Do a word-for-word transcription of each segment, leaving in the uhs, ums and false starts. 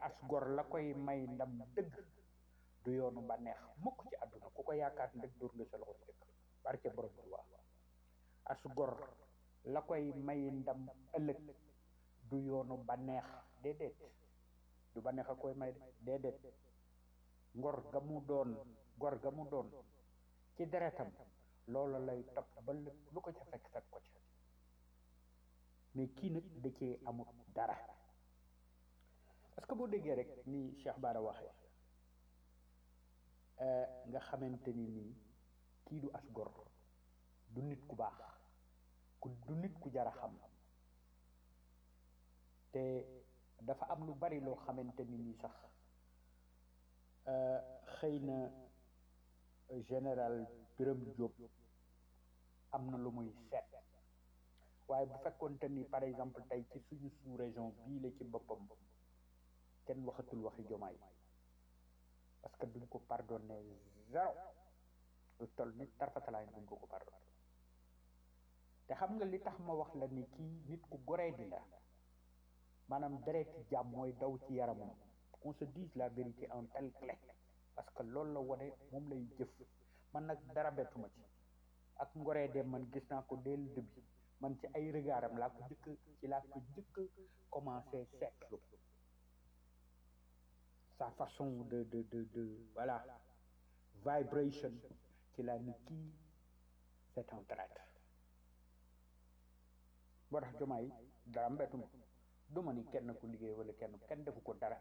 as gor la koy may ndam dëgg du yoonu bànneex mukk ci àdduna ku ko yaakaar ndëg dóor nga sa loxo ci dëkk barke borom Tuubaa as gor la koy may ndam ëllëg du yoonu bànneex déedéet du bànneex a koy may déedéet ngor ga mu doon gor ga mu doon ci deretam loolu lay topp ba lu ko ca fekk fekk ko ca mais kii nag da cee amul dara parce que boo déggee rek ni Cheikh Bara waxee nga xamante ni nii kii du as gor du nit ku baax ku du nit ku jara xam te dafa am lu bari loo xamante ni nii sax xëy na général Birame Diop am na lu muy seet waaye bu fekkoonte ni par exemple tey ci suñu sous région bii la ci boppam kenn waxatul waxi Jomaay parce que duñ ko pardonné zéro lu toll ni tarfatalaay duñ ko ko pardonné te xam nga li tax ma wax la ni kii nit ku goree di la maanaam dereeti jàmm mooy daw ci yaramam qu'on se dise la vérité en telle clé parce que loolu la wone moom lay jëf man nag dara bettuma ci ak ngoree de man gis naa ko dès le début man ci ay regardam laa ko njëkk ci laa ko njëkk commencé seetlu sa façon de de de de voilà vibration ci laa ni kii c'est un traître boo tax Jomaay dara mbettuma duma ni kenn ku liggéey wala kenn kenn defu ko dara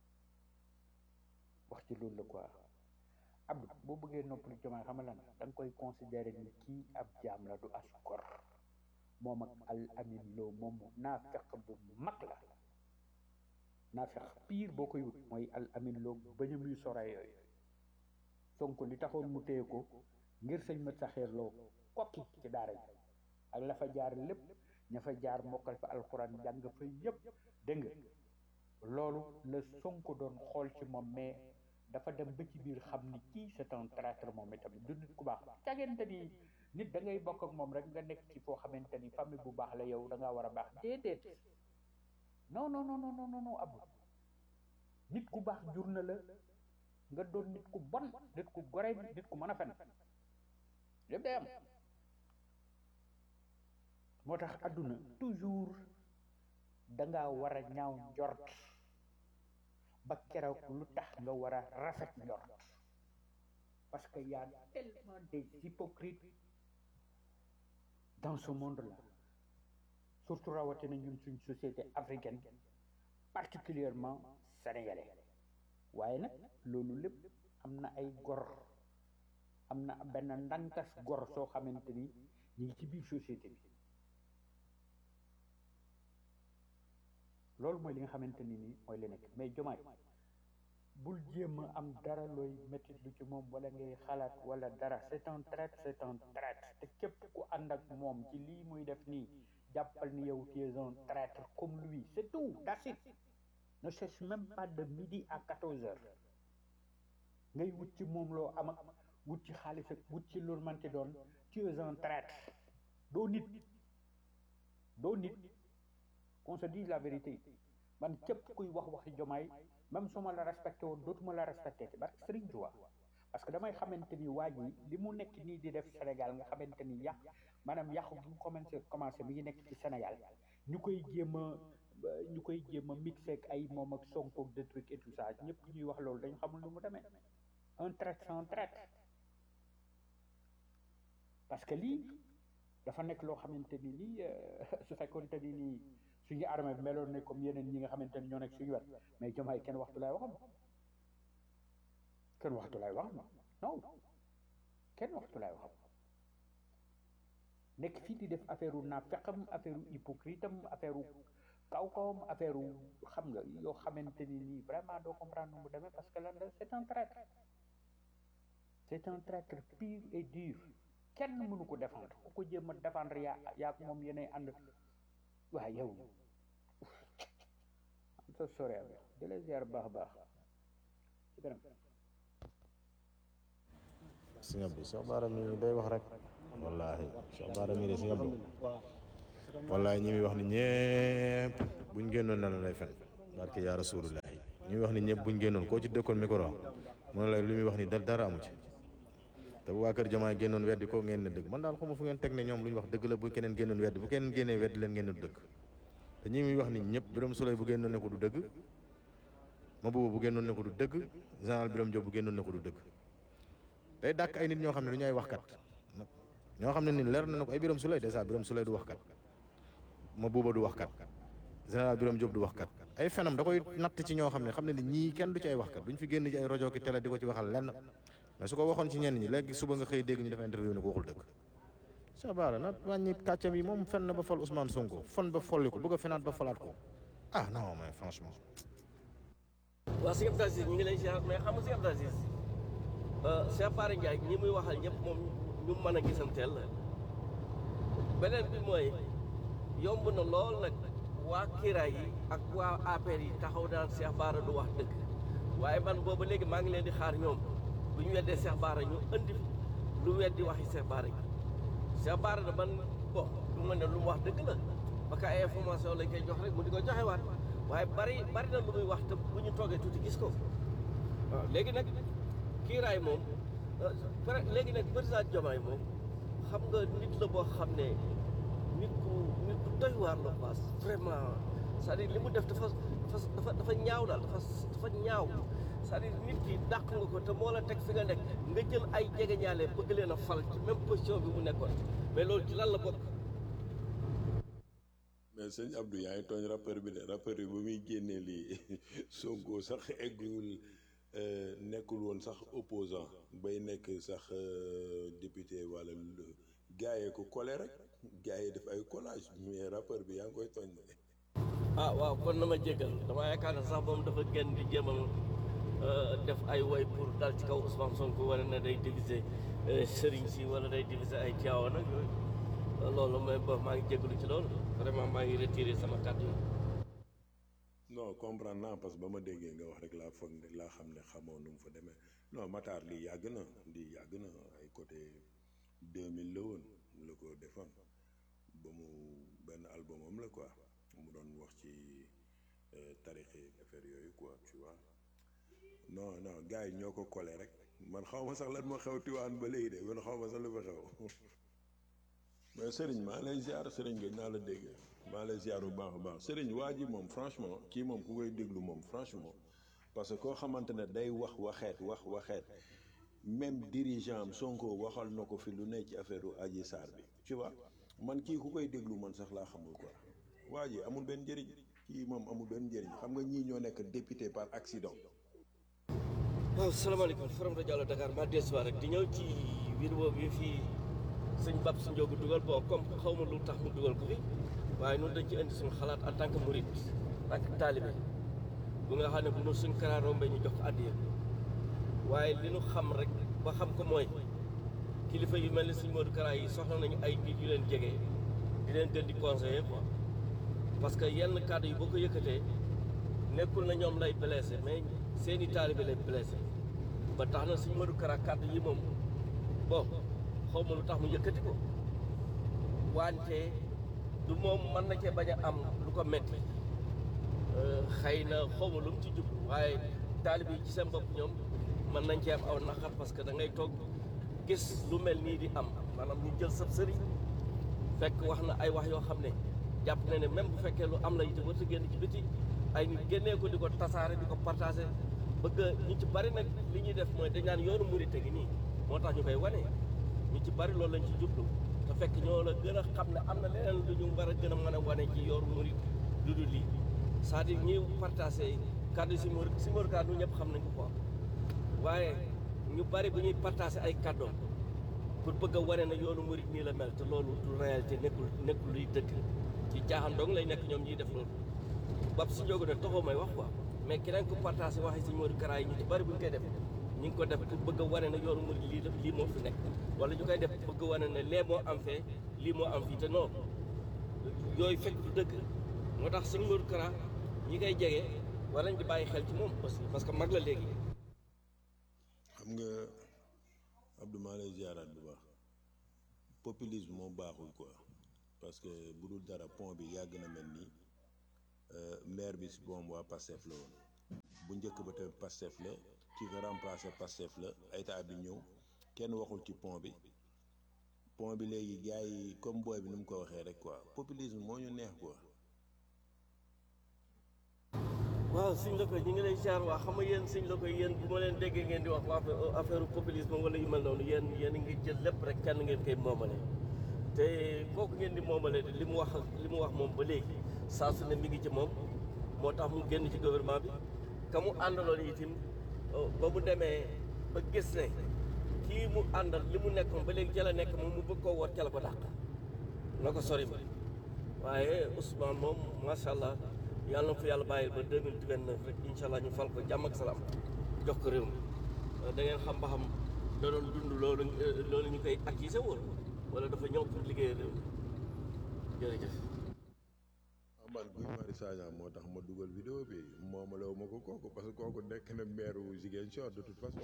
wax ci loolu la quoi Abdou boo bëggee noppalu Jomaay xam nga lan da nga koy considérer ni kii ab jaam la du as gor moom ak al amin loo moom naa fekk bu mag la naa fekk pire boo koy wut mooy al amin loo bañam yu sore yooyu Sonko li taxoon mu téye ko ngir sëñ mat saxeer loo kokki ci daara ji ak la fa jaar lépp ña fa jaar mokkal fa alxuraan jàng fa yëpp dégg nga loolu la Sonko doon xool ci moom mais dafa dem ba ci biir xam ni kii c'est un traître moom itam du nit ku baax cagente ni nit da ngay bokk ak moom rek nga nekk ci foo xamante ni famille bu baax la yow da ngaa war a baax déedéet non non non non non non abu nit ku baax jur na la nga doon nit ku bon nit ku gore nit ku mën a fen lépp day am moo tax àdduna toujours da ngaa war a ñaaw njort ba keroog lu tax nga war a rafet njort parce que y a tellement des hypocrites dans ce monde-là surtout rawatina ñun suñ société africaine particulièrement sénégalais waaye nag loolu lépp am na ay gor am na benn ndankas gor soo xamante ni ñu ngi ci biir société bi loolu mooy li nga xamante ni nii mooy li nekk mais Jomaay bul jéem a am dara looy métti lu ci moom wala ngay xalaat wala dara c'est un traître c'est un traître te képp ku ànd ak moom ci lii muy def nii jàppal ni yow tu es un traître comme lui c'est tout that's it ne cherche même pas de midi à quatorze heures ngay wut ci moom loo am ak wut ci xaalis ak wut ci loolu man ci doon tu es un traître doo nit doo nit qu'on se dise la vérité man képp kuy wax waxi Jomaay même su ma la respecté woon dootuma la respecté ci barke Serigne Touba parce que damay xamante ni waa ji li mu nekk nii di def Sénégal nga xamante ni yàq maanaam yàqu bu commencé commencé mi ngi nekk ci Sénégal ñu koy jéem a ñu koy jéem a mixé ak ay moom ak Sonko de truc et tout ça ñëpp ñuy wax loolu dañu xamul lu mu demee un traître c'est un traître parce que lii dafa nekk loo xamante ni nii su fekkoonte ni nii suñu armée bi meloon ne comme yeneen ñi nga xamante ni ñoo nekk suñu wet mais Jomaay kenn waxtu lay waxam kenn waxtu lay waxam non kenn waxtu lay waxam nekk fii di def affaire u naafeqam affaire u hypocrite am affaire u kaw kawam affaire u xam nga yoo xamante ni nii vraiment doo comprendre nu mu demee parce que lan la c'est un traître c'est un traître pur et dur kenn mënu ko défendre ku ko jéem a défendre yaa yaa moom yeneen ànd waaye yow am sa sore ak di la ziar baax baax ci kanam sëñ Abdou Cheikh Bara mi day wax rek wallaahi Cheikh Bara mi de sëñ Abdou wallaahi ñi muy wax ni ñépp buñ génnoon na la lay fen barke yaa rasulullahi ñuy wax ni ñëpp buñ génnoon koo ci dëkkoon micro mu ne la li muy wax ni da dara amu ci te bu waa kër Diomaye génnoon weddi ko ngeen ne dëgg man daal xamu fu ngeen teg ne ñoom lu ñu wax dëgg la bu keneen génnoon weddi bu keneen génnee weddi leen ngeen ne du dëgg te ñi muy wax ni ñëpp Birame Souleye bu génnoon ne ko du dëgg Mabouba bu génnoon ne ko du dëgg général Birame Diop bu génnoon ne ko du dëgg day dàkk ay nit ñoo xam ne du ñu ay waxkat ñoo xam ne ni leer na ne ko ay Birame Souleye dèjà Birame Souleye du waxkat Mabouba du waxkat général Birame Diop du waxkat ay fenam da koy natt ci ñoo xam ne xam ne ni ñii kenn du ci ay waxkat duñ fi génn ci ay rajo ki télé di ko ci waxal lenn mais su ko waxoon ci ñenn ñi léegi suba nga xëy dégg ñu def interview ne ko waxul dëgg Cheikh Bara na wàññi kàccam yi moom fen na ba fal Ousmane Sonko fon ba folli ko bëgg a fenaat ba falaat ko ah non mais franchement waaw sëñ Abdou Aziz ñu ngi lay ziar mais xam nga sëñ Abdou Aziz Cheikh Bara Ndiaye ñi muy waxal ñëpp moom ñu mën a gisanteel la beneen bi mooy yomb na lool nag waa kiiraay yi ak waa A P R yi taxaw daan Cheikh Bara du wax dëgg waaye man booba léegi maa ngi leen di xaar ñoom bu ñu weddee Cheikh Bara ñu andi lu weddi waxi Cheikh Bara yi Cheikh Bara da man bon du ma ne lu mu wax dëgg la parce que ay information lañ koy jox rek mu di ko joxewaat waaye bari bari na lu muy wax te bu ñu toogee tuuti gis ko waaw léegi nag kiiraay moom léegi nag président Diomaye moom xam nga nit la boo xam ne nit ku nit ku doy waar la quoi vraiment c'est-à-dire li mu def dafa dafa dafa ñaaw daal dafa dafa ñaaw c'est-à-dire nit ki dàq nga ko te moo la teg fi nga nekk nga jël ay jegeñaale bëgg leen a fal ci même position bi mu nekkoon mais loolu ci lan la bokk. mais sëñ Abdou yaa ngi tooñ rappeur bi de rappeur bi ba muy génnee lii Sonko sax eggul nekkul woon sax opposant bay nekk sax député wala gars yi ko collé rek gars yi def ay collage mais rappeur bi yaa ngi koy tooñ de. ah waaw kon na ma jéggal dama yaakaar ne sax moom dafa génn di jéem a def ay woy pour dal ci kaw Ousmane Sonko wala ne day diviser sëriñ si wala day diviser ay Tivaouane nag yooyu loolu mais bon maa ngi jéggalu ci loolu vraiment maa ngi retiré sama kàddu yi. non comprendre naa parce que ba ma déggee nga wax rek laa foog ne laa xam ne xamoo nu mu fa demee non Matar lii yàgg na lii yàgg na ay côté deux mille la woon la ko defoon ba mu benn album am la quoi mu doon wax ci tarixi affaire yooyu quoi tu vois non non gars yi ñoo ko collé rek man xaw ma sax lan moo xew Tiwaan ba léegi de man xaw ma sax lu fa xew mais Serigne maa lay ziar Serigne gëj naa la dégg maa lay ziar bu baax a baax Serigne waa ji moom franchement kii moom ku koy déglu moom franchement parce que koo xamante ne day wax waxeet wax waxeet même dirigeant am Sonko waxal na ko fi lu ne ci affaire u Adji Sarr bi tu vois man kii ku koy déglu man sax laa xamul quoi waa ji amul benn njëriñ kii moom amul benn njëriñ xam nga ñii ñoo nekk député par accident. waaw salaamaaleykum Faram Diallo Dakar maa desuwaat rek di ñëw ci vidéo bi fii sëñ Bab si Ndiogu dugal bon comme xaw ma lu tax mu dugal ko fi waaye noonu dañ ci indi suñu xalaat en tant que murid en tant que talibé bu nga xam ne bu nu suñ kara rombee ñu jox ko addiya waaye li nu xam rek ba xam ko mooy kilifa yu mel ni suñ Modou Kara yi soxla nañu ay nit yu leen jege di leen gën di conseiller quoi parce que yenn kàddu yi boo ko yëkkatee nekkul na ñoom lay blessé mais seeni taalibe lay blessé ba tax na suñ Modou Kara kàddu yi moom bon xaw ma lu tax mu yëkkati ko wante du moom mën na cee bañ a am lu ko metti xëy na xaw ma lu mu ci jub waaye taalibe yi ci seen bopp ñoom mën nañ cee am aw naqar parce que da ngay toog gis lu mel nii di am maanaam ñu jël sab sëriñ fekk wax na ay wax yoo xam ne jàpp na ne même bu fekkee lu am la it warta génn ci biti ay nit génnee ko di ko tasaare di ko partagé bëgg ñu ci bari nag li ñuy def mooy dañ naan yoonu murit gi nii moo tax ñu koy wane ñu ci bari loolu lañ ci jublu te fekk ñoo la gën a xam ne am na leneen lu ñu war a gën a mën a wane ci yoonu murit du dul lii c'est-à-dire ñuy partagé kàddu si murit si murit kàddu ñëpp xam nañ ko quoi waaye ñu bari bu ñuy partagé ay kàddoom pour bëgg a wane na yoonu murit nii la mel te loolu du réalité nekkul nekkul luy dëgg ci caaxaan dong lay nekk ñoom ñuy def loolu bab si njóogu ne taxoo may wax quoi mais keneen ko partagé waxi si Modou Kara yi ñu ci bari bu ñu koy def ñu ngi ko def pour bëgg a wane ne yoonu murit lii lii moo fi nekk wala ñu koy def bëgg a wane ne lee moo am fee lii moo am fii te non yooyu fekk du dëgg moo tax sëñ Modou Kara ñi koy jege war nañ di bàyyi xel ci moom aussi parce que mag la léegi. xam nga Abdou maa lay ziaraat bu baax populisme moo baaxul quoi parce que bu dul dara pont bi yàgg na mel nii maire bi si boom waa Pastef la woon bu njëkk ba tamit Pastef la ki ko remplacé Pastef la état bi ñëw kenn waxul ci pont bi pont bi léegi gars yi comme booy bi ni mu ko waxee rek quoi populisme moo ñu neex quoi. waaw sëñ la koy ñu ngi lay ziar waa xam nga yéen sëñ la koy yéen bu ma leen déggee ngeen di wax affaire affaire populisme wala yu mel noonu yéen yéen a ngi jël lépp rek kenn ngeen koy moomale te kooku ngeen di moomale li mu wax li mu wax moom ba léegi saa su ne mi ngi ci moom moo tax mu génn ci gouvernement bi ka mu àndaloon itam ba mu demee ba gis ne kii mu àndal li mu nekkoon ba léegi ca la nekk moom mu bëgg koo woot ca la ko dàq na ko sori ma waaye Ousmane moom macha allah yàlla na ko yàlla bàyyil ba deux mille vingt-neuf rek incha allah ñu fal ko jàmm ak salaam jox ko réew mi da ngeen xam ba xam da doon dund loolu loolu ñu koy accusé woon wala dafa ñëw pour liggéey réew mi jërëjëf. man Guy Marius Sagna moo tax ma dugal vidéo bi moomalewu ma ko kooku parce que kooku nekk na maire wu Ziguinchor de toute façon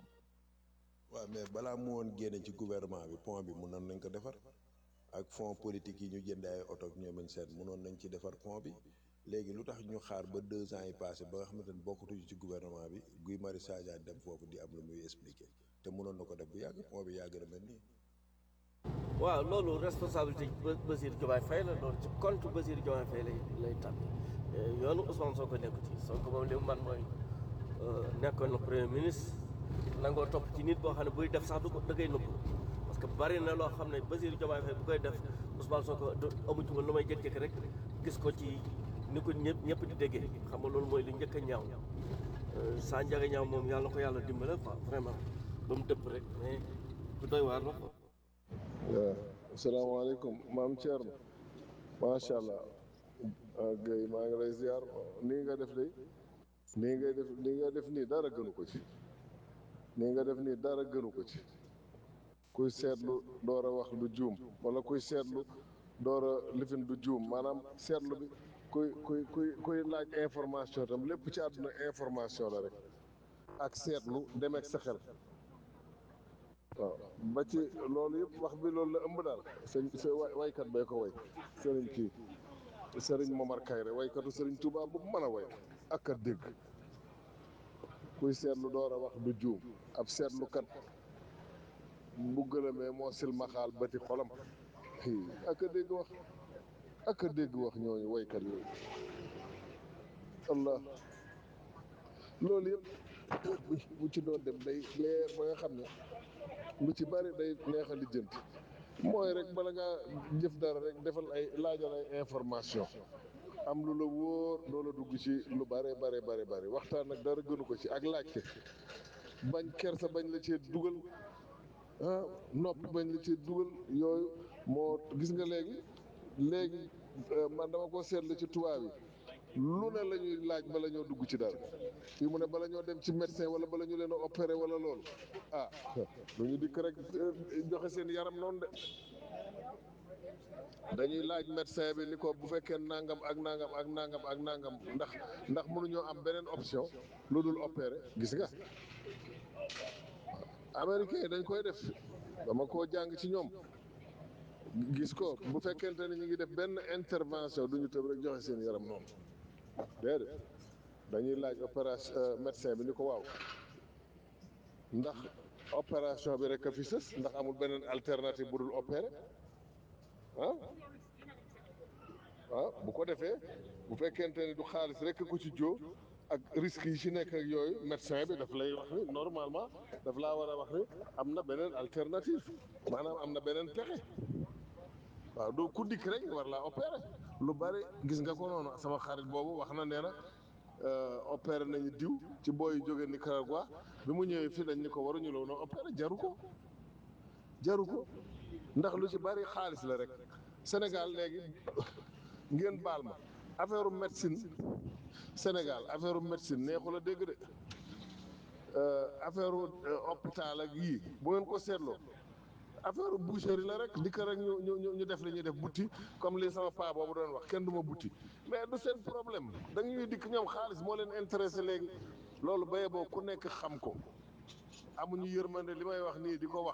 waaw mais balaa mu woon génne ci gouvernement bi pont bi mënoon nañ ko defar ak fonds politique yi ñu jënd ay oto ak ñoom seen mënoon nañ ci defar pont bi léegi lu tax ñu xaar ba deux ans yi passé ba nga xamante ni bokkatuñu ci gouvernement bi Guy Marius Sagna dem foofu di am lu muy expliquer te mënoon na ko def bu yàgg pont bi yàgg na mel nii. waaw loolu responsabilité Bassirou Diomaye Faye la loolu ci compte Bassirou Diomaye Faye lay lay tànn yoonu Ousmane Sonko nekku ci Sonko moom li mu man mooy nekkoon na premier ministre nangoo topp ci nit boo xam ne buy def sax du ko da ngay nëbb parce que bari na loo xam ne Bassirou Diomaye Faye bu koy def Ousmane Sonko amu ci woon lu may jékki-jékki rek gis ko ci ni ko ñëpp ñëpp di déggee xam nga loolu mooy li njëkk a ñaaw saa njaga ñaaw moom yàlla na ko yàlla dimbale quoi vraiment ba mu dëpp rek mais bu doy waar la quoi. waaw asalaamaaleykum maam Thierno macha allah Guèye maa ngi lay ziar nii nga def de nii ngay def nii nga def nii dara gënu ko ci nii nga def nii dara gënu ko ci kuy seetlu door a wax du juum wala kuy seetlu door a lifin du juum maanaam seetlu bi kuy kuy kuy kuy laaj information tam lépp ci àdduna information la rek ak seetlu demeek sa xel waaw ba ci loolu yëpp wax bi loolu la ëmb daal sëñ sa waykat bay ko way sëriñ kii sëriñ Momar Kayre waykatu sëriñ Touba bu mën a way ak a dégg kuy seetlu door a wax du juum ab seetlukat bu gëlëmee moo silmaxaal bëti xolam ak a dégg wax ak a dégg wax ñooñu waykat yooyu allah loolu yëpp bu ci doon dem day leer ba nga xam ne lu ci bari day neex a lijjanti mooy rek bala ngaa jëf dara rek defal ay laajal ay information am lu la wóor loola dugg ci lu bare bare bare bare waxtaan nag dara gënu ko ci ak laajte bañ kersa bañ la cee dugal ah noppi bañ la cee dugal yooyu moo gis nga léegi léegi man dama ko seetlu ci tubaab yi lu ne la ñuy laaj bala ñoo dugg ci dara fii mu ne bala ñoo dem ci médecin wala bala ñu leen a opéré wala loolu ah lu ñu dikk rek joxe seen yaram noonu de dañuy laaj médecin bi ni ko bu fekkee nangam ak nangam ak nangam ak nangam ndax ndax mënuñoo am beneen option lu dul opéré gis nga américain yi dañ koy def dama koo jàng ci ñoom gis ko bu fekkente ne ñu ngi def benn intervention duñu tëb rek joxe seen yaram noonu déedéet dañuy laaj opération médecin bi ni ko waaw ndax opération bi rek a fi sës ndax amul beneen alternative bu dul opéré ah ah bu ko defee bu fekkente ni du xaalis rek ko ci joo ak risques yi ci nekk ak yooyu médecin bi daf lay wax ni normalement daf laa war a wax ni am na beneen alternative maanaam am na beneen pexe waaw doo ku dikk rek war laa opéré lu bari gis nga ko noonu sama xarit boobu wax na nee na opéré nañu diw ci booy yu jógee Nicaragua bi mu ñëwee fii dañ ni ko waruñu la woon a opéré jaru ko jaru ko ndax lu ci bari xaalis la rek Sénégal léegi ngeen baal ma affaire médecine Sénégal affaire médecine neexul a dégg de affaire hôpital ak yii bu ngeen ko seetloo affaire boucherie la rek dikk rek ñu ñu ñu def li ñuy def butti comme li sama paa boobu doon wax kenn du ma butti mais du seen problème dañuy dikk ñoom xaalis moo leen intéressé léegi loolu baye boo ku nekk xam ko amuñu yërmande li may wax nii di ko wax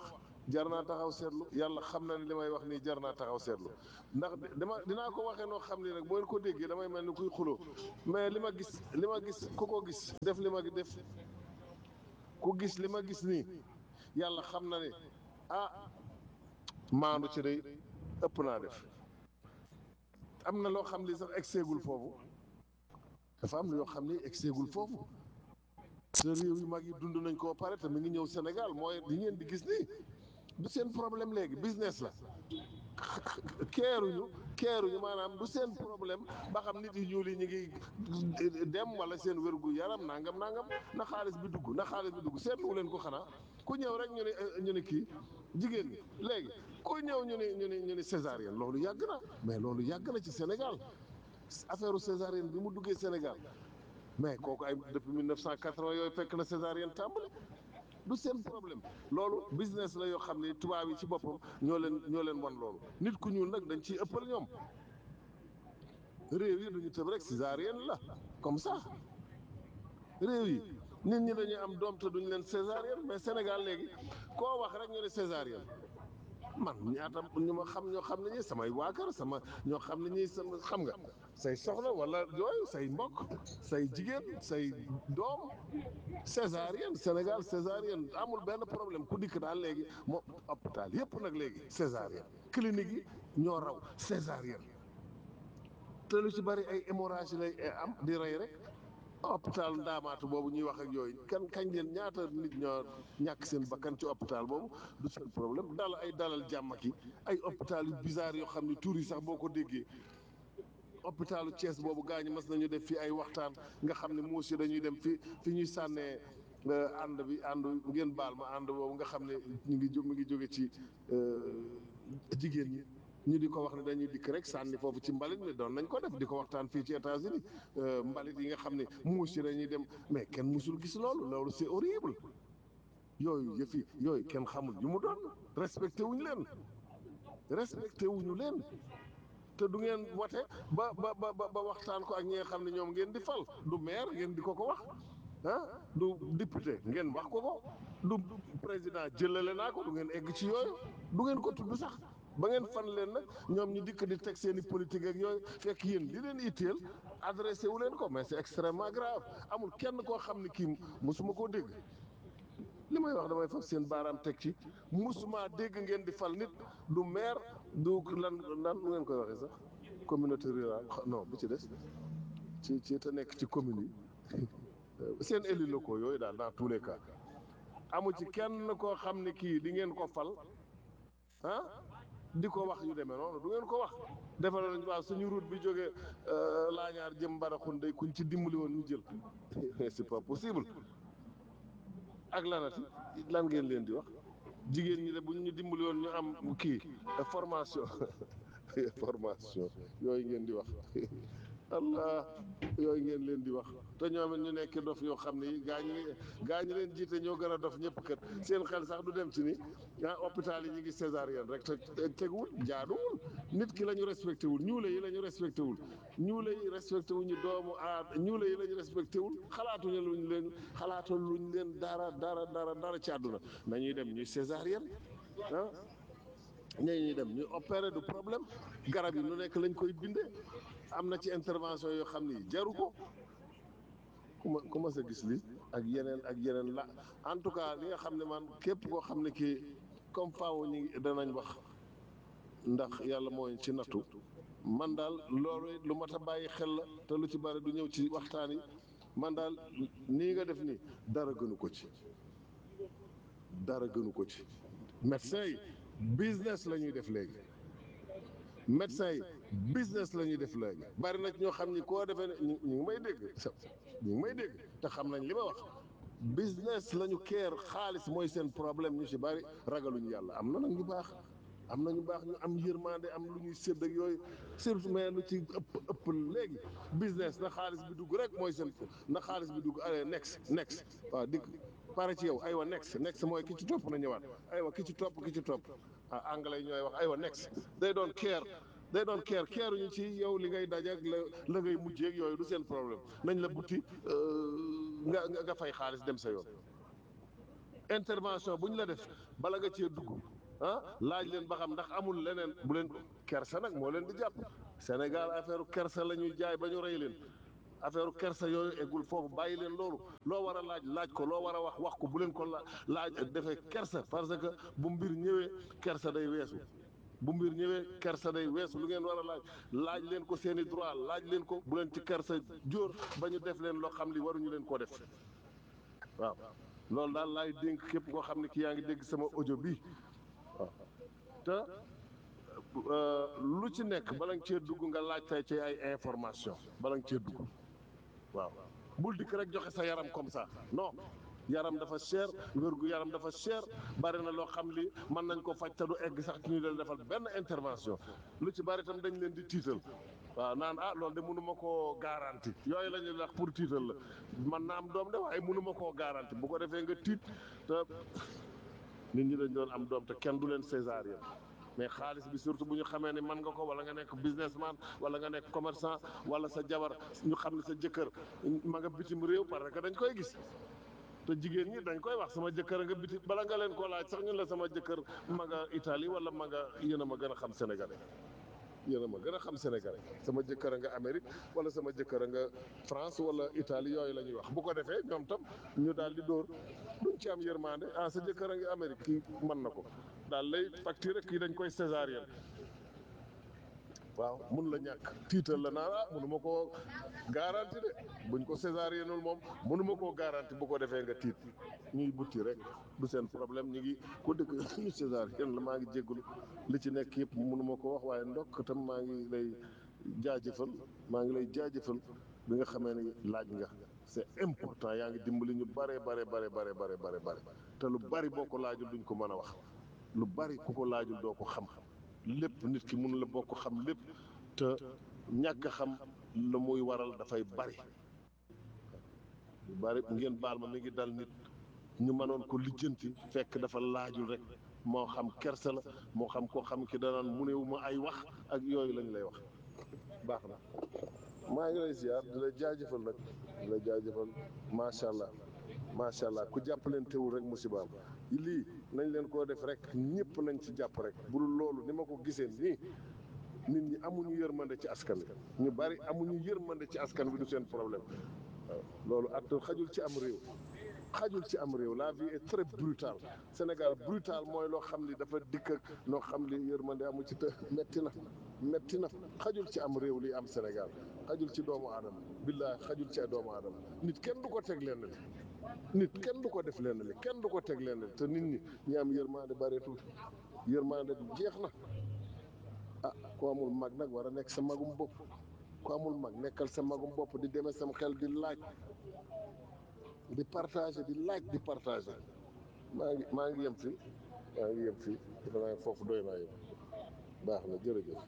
jar naa taxaw seetlu yàlla xam na ne li may wax nii jar naa taxaw seetlu ndax dama dinaa ko waxee noo xam ni nag boo ngeen ko déggee damay mel ni kuy xuloo mais li ma gis li ma gis ku ko gis def li ma def ku gis li ma gis nii yàlla xam na ne ah maandu ci day ëpp naa def am na loo xam ni sax egseegul foofu dafa am na yoo xam ni egseegul foofu te réew yu mag yi dund nañ koo pare te mi ngi ñëw Sénégal mooy li ngeen di gis nii du seen problème léegi business la keeruñu keeruñu maanaam du seen problème ba xam nit yi ñuul yi ñu ngi dem wala seen wérgu yaram nangam nangam na xaalis bi dugg na xaalis bi dugg seetlu leen ko xanaa ku ñëw rek ñu ne ñu ne kii jigéen ñi léegi ku ñëw ñu ne ñu ne ñu ne césarienne loolu yàgg na mais loolu yàgg na ci Sénégal affaire césarienne bi mu duggee Sénégal mais kooku ay depuis mille neuf cent quatre-vingt yooyu fekk na césarienne tàmbali du seen problème loolu business la yoo xam ne tubaab yi ci boppam ñoo leen ñoo leen wan loolu nit ku ñuul nag dañ ciy ëppal ñoom réew yi duñu tëb rek césarienne la comme ça réew yi nit ñi dañuy am doom te duñu leen césarienne mais Sénégal léegi koo wax rek ñu ne césarienne man ñaata ñu ma xam ñoo xam ne ñi samay waa kër sama ñoo xam ne ñi sama xam nga say soxna wala yooyu say mbokk say jigéen say doom césarienne Sénégal césarienne amul benn problème ku dikk daal léegi moom hôpital yëpp nag léegi césarienne clinique yi ñoo raw césarienne te lu ci bari ay hémorragie lay am di rey rek hôpital ndaamaatu boobu ñuy wax ak yooyu kan kañ leen ñaata nit ñoo ñàkk seen bakkan ci hôpital boobu du seen problème dal ay dalal jàmm ki ay hôpital yu bizarre yoo xam ne tur yi sax boo ko déggee hôpitalu Thiès boobu gaa ñi mas nañu def fii ay waxtaan nga xam ne muus yi dañuy dem fi fi ñuy sànnee ànd bi ànd ngeen baal ma ànd boobu nga xam ne ñu ngi jóg mi ngi jóge ci jigéen ñi ñu di ko wax ne dañuy dikk rek sànni foofu ci mbalit mi doon nañ ko def di ko waxtaan fii ci États-Unis mbalit yi nga xam ne muus yi dañuy dem mais kenn musul gis loolu loolu c'est horrible yooyu yëfi yooyu kenn xamul yu mu doon respecté wuñu leen respecté wuñu leen te du ngeen wote ba ba ba ba waxtaan ko ak ñi nga xam ne ñoom ngeen di fal du maire ngeen di ko ko wax ah du député ngeen wax ko ko du président jëlale naa ko du ngeen egg ci yooyu du ngeen ko tudd sax ba ngeen fan leen nag ñoom ñu dikk di teg seen i politique ak yooyu fekk yéen li leen itteel adressé wu leen ko mais c'est extrêmement grave amul kenn koo xam ne kii musuma koo dégg li may wax damay fab seen baaraam teg ci musuma dégg ngeen di fal nit du maire du lan lan lu ngeen koy waxee sax communauté rurale non bu ci des ci ci te nekk ci commune yi seen élus locaux yooyu daal dans tous les cas amu ci kenn koo xam ne kii di ngeen ko fal ah di ko wax yu demee noonu du ngeen ko wax defaloon nañu waaw suñu route bi jógee laañaar jëm Mbadakhoune day kuñ ci dimbali woon ñu jël c'est pas possible ak lanati lan ngeen leen di wax jigéen ñi de buñ ñu dimbali woon ñu am kii formation formation yooyu ngeen di wax allah yooyu ngeen leen di wax te ñoom it ñu nekk dof yoo xam ne gaa ñi gaa ñi leen jiite ñoo gën a dof ñëpp kër seen xel sax du dem ci ni ah hôpital yi ñu ngi césarienne rek te teguwul jaaduwul nit ki la ñu respecté wul ñuule yi la ñu respecté wul ñuule yi respecté wuñu doomu aad ñuule yi la ñu respecté wul xalaatuñu luñ leen xalaatu luñ leen dara dara dara dara ci àdduna nañuy dem ñuy césarienne ah ñuy dem ñuy opéré du problème garab yi nu nekk lañ koy bindee am na ci intervention yoo xam ni jaru ko ku ma ku ma sa gis li ak yeneen ak yeneen la en tout cas li nga xam ne man képp koo xam ne kii comme faaw ñu ngi danañ wax ndax yàlla mooy ci nattu man daal loolu lu mat a bàyyi xel la te lu ci bari du ñëw ci waxtaan yi man daal nii nga def nii dara gënu ko ci dara gënu ko ci médecin yi business la ñuy def léegi médecin yi business la ñuy def léegi bari na ñoo xam ni koo defee ne ñu ngi may dégg ñu ngi may dégg te xam nañ li ma wax business la ñu keer xaalis mooy seen problème ñu ci bari ragaluñu yàlla am na nag ñu baax am na ñu baax ñu am yërmande am lu ñuy sédd ak yooyu surtout mais lu ci ëpp ëpp léegi business na xaalis bi dugg rek mooy seen na xaalis bi dugg allez next next waaw dikk pare ci yow aywa next next mooy ki ci topp na ñëwaat aywa ki ci topp ki ci topp ah anglais ñooy wax aywa next day doon keer day doon keer keeruñu ci yow li ngay dajeeg la la ngay mujjeeg yooyu du seen problème nañ la butti nga nga fay xaalis dem sa yoon intervention bu ñu la def bala nga cee dugg ah laaj leen ba xam ndax amul leneen bu leen kersa nag moo leen di jàpp Sénégal affaire kersa la ñuy jaay ba ñu rey leen affaire kersa yooyu eggul foofu bàyyi leen loolu loo war a laaj laaj ko loo war a wax wax ko bu leen ko la laaj defee kersa parce que bu mbir ñëwee kersa day weesu bu mbir ñëwee kersa day weesu lu ngeen war a laaj laaj leen ko seeni droit laaj leen ko bu leen ci kersa jóor ba ñu def leen loo xam li waruñu leen koo def waaw loolu daal laay dénk képp koo xam ne ki yaa ngi dégg sama audio bi waaw te lu ci nekk bala nga cee dugg nga laaj tay ci ay information bala nga cee dugg waaw bul dikk rek joxe sa yaram comme ça non yaram dafa cher wérgu yaram dafa cher bari na loo xam li mën nañ ko faj te du egg sax ci ñu leen defal benn intervention lu ci bari itam dañ leen di tiital waaw naan ah loolu de mënu ma koo garanti yooyu la ñuy wax pour tiital la man naa am doom de waaye mënu ma koo garanti bu ko defee nga tiit te nit ñi dañ doon am doom te kenn du leen césarienne mais xaalis bi surtout bu ñu xamee ne mën nga ko wala nga nekk businessman wala nga nekk commerçant wala sa jabar ñu xam ne sa jëkkër ma nga bitim réew parce que dañ koy gis te jigéen ñi dañ koy wax sama jëkkër nga biti bala nga leen ko laaj sax ñun la sama jëkkër ma nga Italie wala ma nga yéen a ma gën a xam sénégalais yéen a ma gën a xam sénégalais sama jëkkër nga Amérique wala sama jëkkër nga France wala Italie yooyu la ñuy wax bu ko defee ñoom tam ñu daal di dóor duñ ci am yërmande ah sa jëkkër nga Amérique kii mën na ko daal lay facture kii dañ koy césarienne waaw mun la ñàkk tiital la naan ah mënuma koo garanti de buñ ko césariennul moom mënuma koo garanti bu ko defee nga tiit ñuy butti rek du seen problème ñu ngi ku dëkk ñu césarienne la maa ngi jéggulu li ci nekk yëpp mënuma ko wax waaye ndokk tam maa ngi lay jaajëfal maa ngi lay jaajëfal bi nga xamee ne laaj nga c'est important yaa ngi dimbali ñu bare bare bare bare bare bare bare te lu bari boo ko laajul duñ ko mën a wax lu bari ku ko laajul doo ko xam lépp nit ki mun la bokk xam lépp te ñàkk a xam la muy waral dafay bari bari ngeen baal ma mi ngi dal nit ñu mënoon ko lijjanti fekk dafa laajul rek moo xam kersa la moo xam koo xam ki danaan mu newu ma ay wax ak yooyu lañ lay wax baax na maa ngi lay ziar di la jaajëfal nag di la jaajëfal macha allah macha allah ku jàppalantewul rek musibaam lii nañ leen koo def rek ñëpp nañ ci jàpp rek bu dul loolu ni ma ko gisee nii nit ñi amuñu yërmande ci askan wi ñu bari amuñu yërmande ci askan wi du seen problème waaw loolu at xajul ci am réew xajul ci am réew la vie est très brutale Sénégal brutal mooy loo xam ni dafa dikk ak noo xam li yërmande amu ci te metti na metti na xajul ci am réew li am Sénégal xajul ci doomu aadama billaay xajul ci ay doomu aadama nit kenn du ko teg lenn li nit kenn du ko def lenn li kenn du ko teg lenn li te nit ñi ñi am yërmande bareetul yërmande jeex na ah ku amul mag nag war a nekk sa magum bopp ku amul mag nekkal sa magum bopp di demee sam xel di laaj di partager di laaj di partager maa ngi maa ngi yem fii maa ngi yem fii dafa naa foofu doy naa yem baax na jërëjëf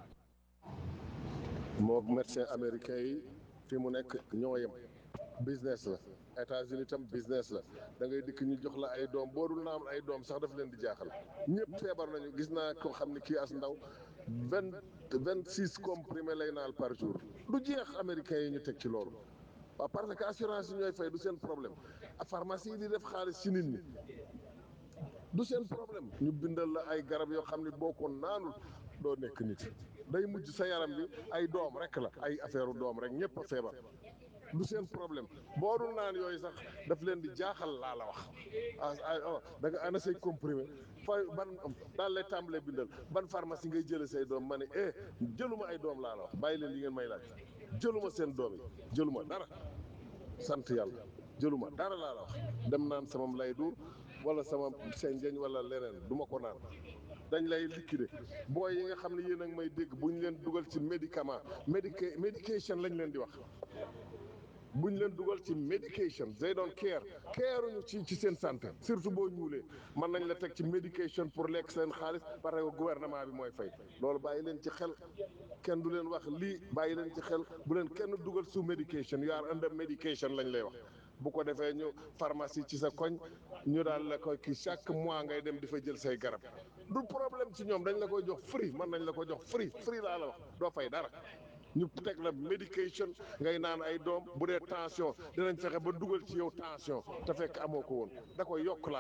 moo médecin américain yi fi mu nekk ñoo yem business la États-Unis tam business la da ngay dikk ñu jox la ay doom boo dul naam ay doom sax daf leen di jaaxal ñëpp feebar nañu gis naa ko xam ne kii as ndaw vingt vingt six comprimés lay naal par jour du jeex américains yi ñu teg ci loolu waaw parce que assurance yi ñooy fay du seen problème a pharmacie yi di def xaalis ci nit ñi du seen problème ñu bindal la ay garab yoo xam ne boo ko naanul doo nekk nit day mujj sa yaram bi ay doom rek la ay affaire doom rek ñëpp a feebar du seen problème boo dul naan yooyu sax daf leen di jaaxal laa la wax ah da nga ana say comprimé fay ban daal lay tàmbalee bindal ban pharmacie ngay jëlee say doom ma ne eh jëluma ay doom laa la wax bàyyi leen li ngeen may laaj jëluma seen doom yi jëluma dara sant yàlla jëluma dara laa la wax dem naan sama lay dur wala sama seen jeñ wala leneen du ma ko naan dañ lay liquider booy yi nga xam ne yéen a ngi may dégg bu ñu leen dugal ci médicament médica médication lañ leen di wax bu ñu leen dugal ci médication they don't care caruñu ci ci seen santé surtout boo ñuulee mën nañ la teg ci médication pour lekk seen xaalis parce que gouvernement bi mooy fay loolu bàyyi leen ci xel kenn du leen wax lii bàyyi leen ci xel bu leen kenn dugal sous médication you are under medication lañ lay wax bu ko defee ñu pharmacie ci sa koñ ñu daal la koy kii chaque mois ngay dem di fa jël say garab du problème ci ñoom dañ la koy jox free mën nañ la ko jox free free laa la wax doo fay dara ñu teg la médication ngay naan ay doom bu dee tension dinañ fexe ba dugal ci yow tension te fekk amoo ko woon da koy yokk laa la wax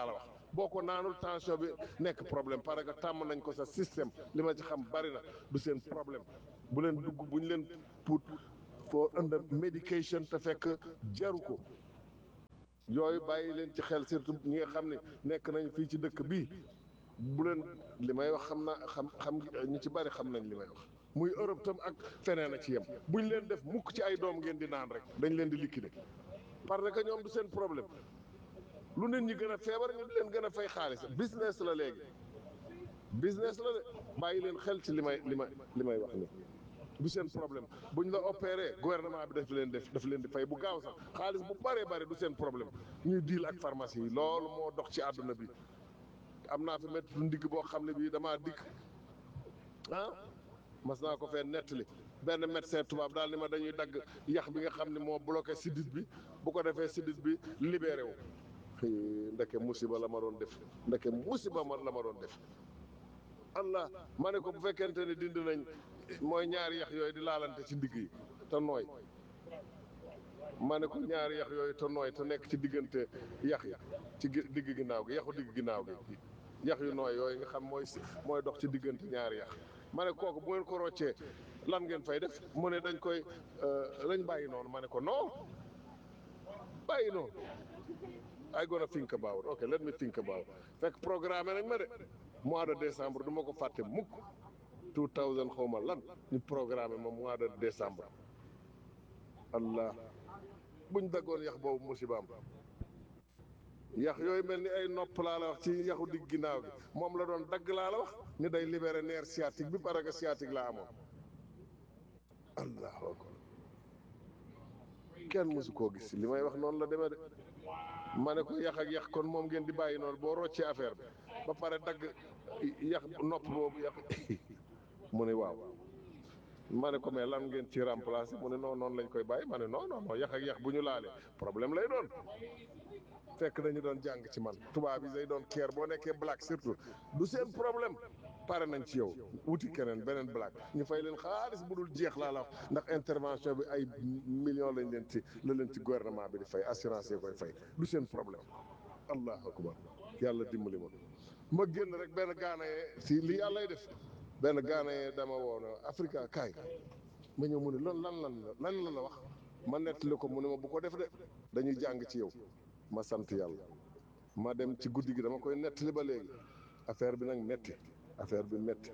boo ko naanul tension bi nekk problème parce que tàmm nañ ko sa système li ma ci xam bari na du seen problème bu leen dugg bu ñu leen put for under medication te fekk jaru ko yooyu bàyyi leen ci xel surtout ñi nga xam ne nekk nañ fii ci dëkk bii bu leen li may wax xam naa xam xam ñu ci bari xam nañ li may wax muy Europe tam ak feneen a ci yem buñ leen def mukk ci ay doom ngeen di naan rek dañ leen di liquider parce que ñoom du seen problème lu nit ñi gën a feebar ñu di leen gën a fay xaalis business la léegi business la de bàyyi leen xel ci li may li may li may wax ni du seen problème buñ la opéré gouvernement bi daf leen def daf leen di fay bu gaaw sax xaalis bu bëree bëri du seen problème ñuy diil ak pharmacie yi loolu moo dox ci àdduna bi am naa fi métti ndigg boo xam ne bii damaa dikk ah mas naa ko fee nettali benn médecin tubaab daal ni ma dañuy dagg yax bi nga xam ne moo bloqué sidit bi bu ko defee sidit bi libéré wu ndeke musiba la ma doon def ndeke musiba ma la ma doon def allah ma ne ko bu fekkente ne dindi nañ mooy ñaari yax yooyu di laalante ci digg yi te nooy ma ne ko ñaari yax yooyu te nooy te nekk ci diggante yax yi ci digg ginnaaw gi yaxu digg ginnaaw gi yax yu nooy yooyu nga xam mooy mooy dox ci diggante ñaari yax ma ne kooku bu ngeen ko roccee lan ngeen fay def mu ne dañ koy lañ bàyyi noonu ma ne ko non bàyyi noonu I gonna think about ok let me think about fekk programme nañ ma de mois de décembre du ma ko fàtte mukk two thousand xaw ma lan ñu programme ma mois de décembre allah buñ daggoon yax boobu musibaam yax yooyu mel ni ay nopp laa la wax ci yaxu digg ginnaaw gi moom la doon dagg laa la wax ni day libéré nerf sciatique bi parce que sciatique laa amoon allahu akbar kenn mosu koo gis li may wax noonu la demee de ma ne ko yax ak yax kon moom ngeen di bàyyi noonu boo roccee affaire bi ba pare dagg yax nopp boobu yax mu ne waaw ma ne ko mais lan ngeen ci remplacer mu ne non noonu lañ koy bàyyi ma ne non non non yax ak yax bu ñu laalee problème lay doon fekk dañu doon jàng ci man tubaab yi day doon keer boo nekkee black surtout du seen problème pare nañ ci yow wuti keneen beneen black ñu fay leen xaalis bu dul jeex laa la wax ndax intervention bi ay millions lañ leen ci la leen ci gouvernement bi di fay assurance yi koy fay du seen problème allahu akbar yàlla dimbali ma ma génn rek benn gaanayee si li yàllay def benn gaanayee dama woon Africa kaay ma ñëw mu ne loolu lan lan la lan la la wax ma nettali ko mu ne ma bu ko def de dañuy jàng ci yow ma sant yàlla ma dem ci guddi gi dama koy nettali ba léegi affaire bi nag metti affaire bi metti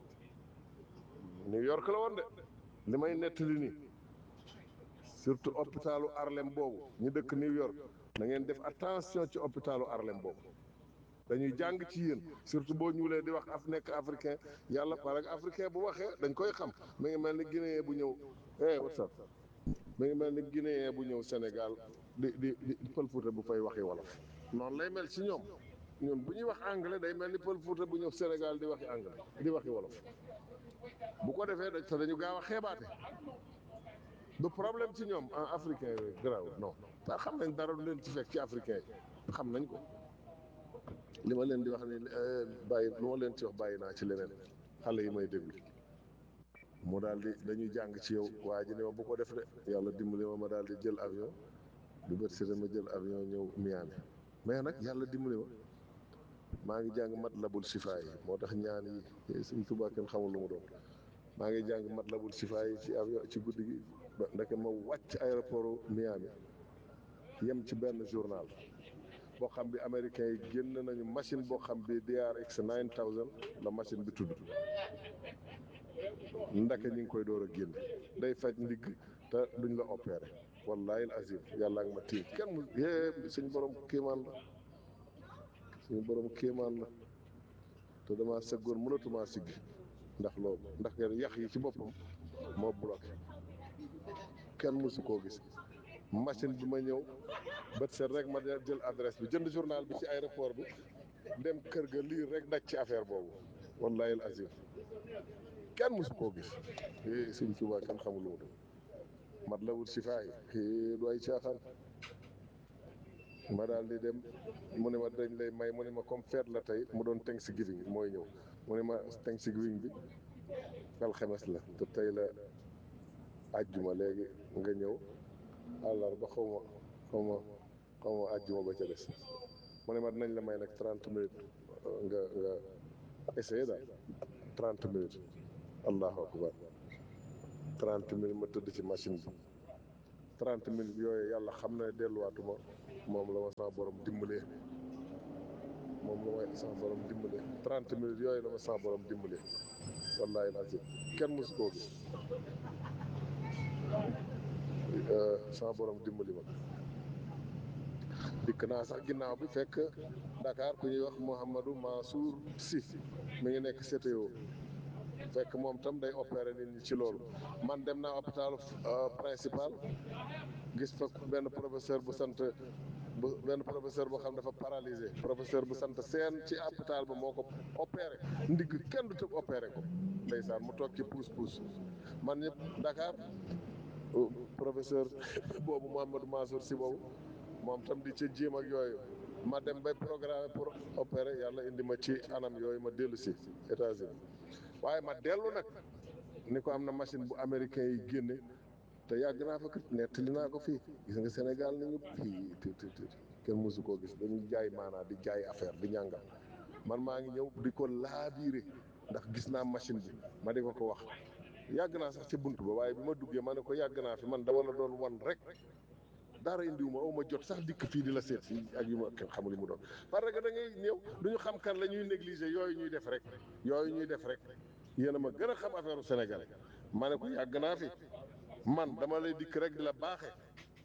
New York la woon de li may nettali nii surtout hôpitalu Harlem boobu ñu dëkk New York na ngeen def attention ci hôpitalu Harlem boobu dañuy jàng ci yéen surtout boo ñuulee di wax af nekk africain yàlla parce que africain bu waxee dañ koy xam mi ngi mel ni guinéen bu ñëw eh what's up mi ngi mel ni guinéen bu ñëw Sénégal di di di pël Fuuta bu fay waxi wolof noonu lay mel ci ñoom ñun bu ñuy wax anglais day mel ni pël Fuuta bu ñëw Sénégal di waxi anglais di waxi wolof bu ko defee da te dañu gaaw a xeebaate du problème ci ñoom en africain yooyu garaaw non te xam nañ dara du leen ci fekk ci africain yi xam nañ ko li ma leen di wax ni bàyyi lu ma leen ci wax bàyyi naa ci leneen xale yi may déglu mu daal di dañuy jàng ci yow waa ji ne ma bu ko def de yàlla dimbali ma ma daal di jël avion du bët si ma jël avion ñëw Miami mais nag yàlla dimbali ma maa ngi jàng Matlabul Sifaa yi moo tax ñaan yi Sëñ Tuubaa kenn xamul lu mu doon maa ngi jàng Matlabul Sifaa yi ci avion ci guddi gi ba ndeke ma wàcc aéroport Miami yem ci benn journal boo xam bi américains yi génn nañu machine boo xam bi D R X nine thousand la machine bi tudd ndeke ñu ngi koy door a génn day faj ndigg te duñ la opéré wallahi azim yàlla nga ma tiim kenn mu yee suñ borom kéemaan la suñu borom kéemaan la te damaa sëggoon mënatumaa siggi ndax loolu ndax yax yi ci boppam moo bloqué kenn mësu koo gis machine bi ma ñëw bët set rek ma jël adresse bi jënd journal bi ci aéroport bi dem kër ga lire rek daj ci affaire boobu wallahi azim kenn mësu koo gis eh Sëñ Tuubaa kenn xamul lu mu doon Matlabul Sifaa yi du ay caaxaan ma daal di dem mu ne ma dañ lay may mu ne ma comme fête la tey mu doon Thanksgiving mooy ñëw mu ne ma Thanksgiving bi alxames la te tey la àjjuma léegi nga ñëw àllarba xaw ma xaw ma xaw ma àjjuma ba ca des mu ne ma dinañ la may nag trente minutes nga nga essayé daal trente minutes allahu akbar trente minutes ma tëdd ci machine bi trente minutes yooyu yàlla xam na delluwaatuma moom la ma sama borom dimbalee moom la ma sama borom dimbalee trente minutes yooyu la ma sama borom dimbalee wallaahi lazim kenn mosu koo gis sama borom dimbali ma dikk naa sax ginnaaw bi fekk Dakar ku ñuy wax Mouhamadou Mansour Sy mi ngi nekk C T O fekk moom tam day opéré nit ñi ci loolu man dem naa hôpital principal gis fa benn professeur bu sant bu benn professeur boo xam dafa paralysé professeur bu sant seen ci hôpital ba moo ko opéré ndigg kenn du tëb opéré ko ndeysaan mu toog ci pousse pousse man ñëpp Dakar professeur boobu Mouhamadou Mansour Sy boobu moom tam di ca jéem ak yooyu ma dem bay programme pour opérer yàlla indi ma ci anam yooyu ma dellu si États-Unis waaye ma dellu nag ni ko am na machine bu américain yi génne te yàgg naa fa kat nettali naa ko fii gis nga Sénégal ni ñu fii ti ti ti kenn mosu koo gis dañuy jaay maanaa di jaay affaire di ñàngal man maa ngi ñëw di ko laabiire ndax gis naa machine bi ma di ko ko wax yàgg naa sax ci bunt ba waaye bi ma duggee ma ne ko yàgg naa fi man dama la doon wan rek dara indiwuma aw ma jot sax dikk fii di la seet si ak yu ma kenn xamul li mu doon parce que da ngay ñëw du ñu xam kan la ñuy négliger yooyu ñuy def rek yooyu ñuy def rek yéen a ma gën a xam affaire u Sénégal ma ne ko yàgg naa fi man dama lay dikk rek di la baaxee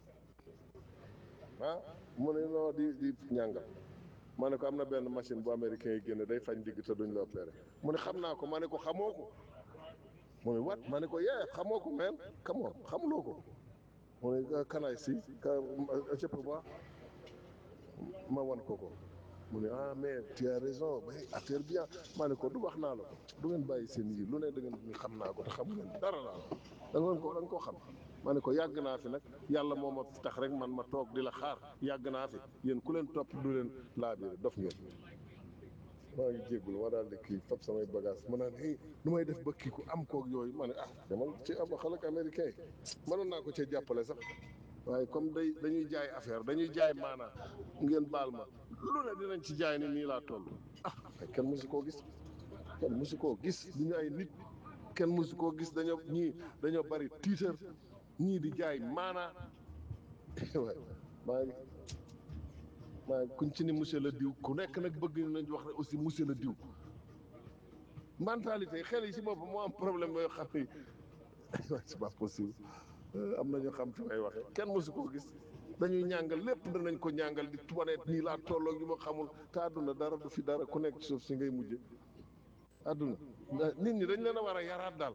ah mu ne non di di ñàngal ma ne ko am na benn machine bu américain yi génne day fañ digg te duñ la opéré mu ne xam naa ko ma ne ko xamoo ko mu ne wat ma ne ko yee xamoo ko meen xamoo xamuloo ko mu ne kanaay si ka je peux voir ma wan ko ko mu ne ah mais tu as raison mais affaire bien ma ne ko du wax naa la ko du ngeen bàyyi seen yi lu ne da ngeen ni xam naa ko te xamu ngeen dara laa da ngeen ko da nga koo xam ma ne ko yàgg naa fi nag yàlla moo ma tax rek man ma toog di la xaar yàgg naa fi yéen ku leen topp du leen laabiire dof ngeen maa ngi jéggul ma daal di kii fab samay bagage ma naan hey nu may def ba kii ku am koog yooyu ma ne ah demal ci am xalak américain yi mënoon naa ko cee jàppale sax waaye comme day dañuy jaay affaire dañuy jaay maanaa ngeen baal ma lu ne dinañ ci jaay ni nii laa toll ah kenn mosu koo gis kenn mosu koo gis du ñu ay nit kenn mosu koo gis dañoo ñii dañoo bari tiitër ñii di jaay maanaa waay maa ngi maa kuñ ci ni monsieur le diw ku nekk nag bëgg nañ wax ne aussi monsieur le diw mentalité xel yi si boppam moo am problème yoo xam ne c'est pas possible am na ñu xam fi may waxee kenn mosu koo gis dañuy ñàngal lépp danañ ko ñàngal di wane nii laa tolloog yu ma xamul te àdduna dara du fi dara ku nekk ci suuf si ngay mujje àdduna nit ñi dañ leen a war a yaraat daal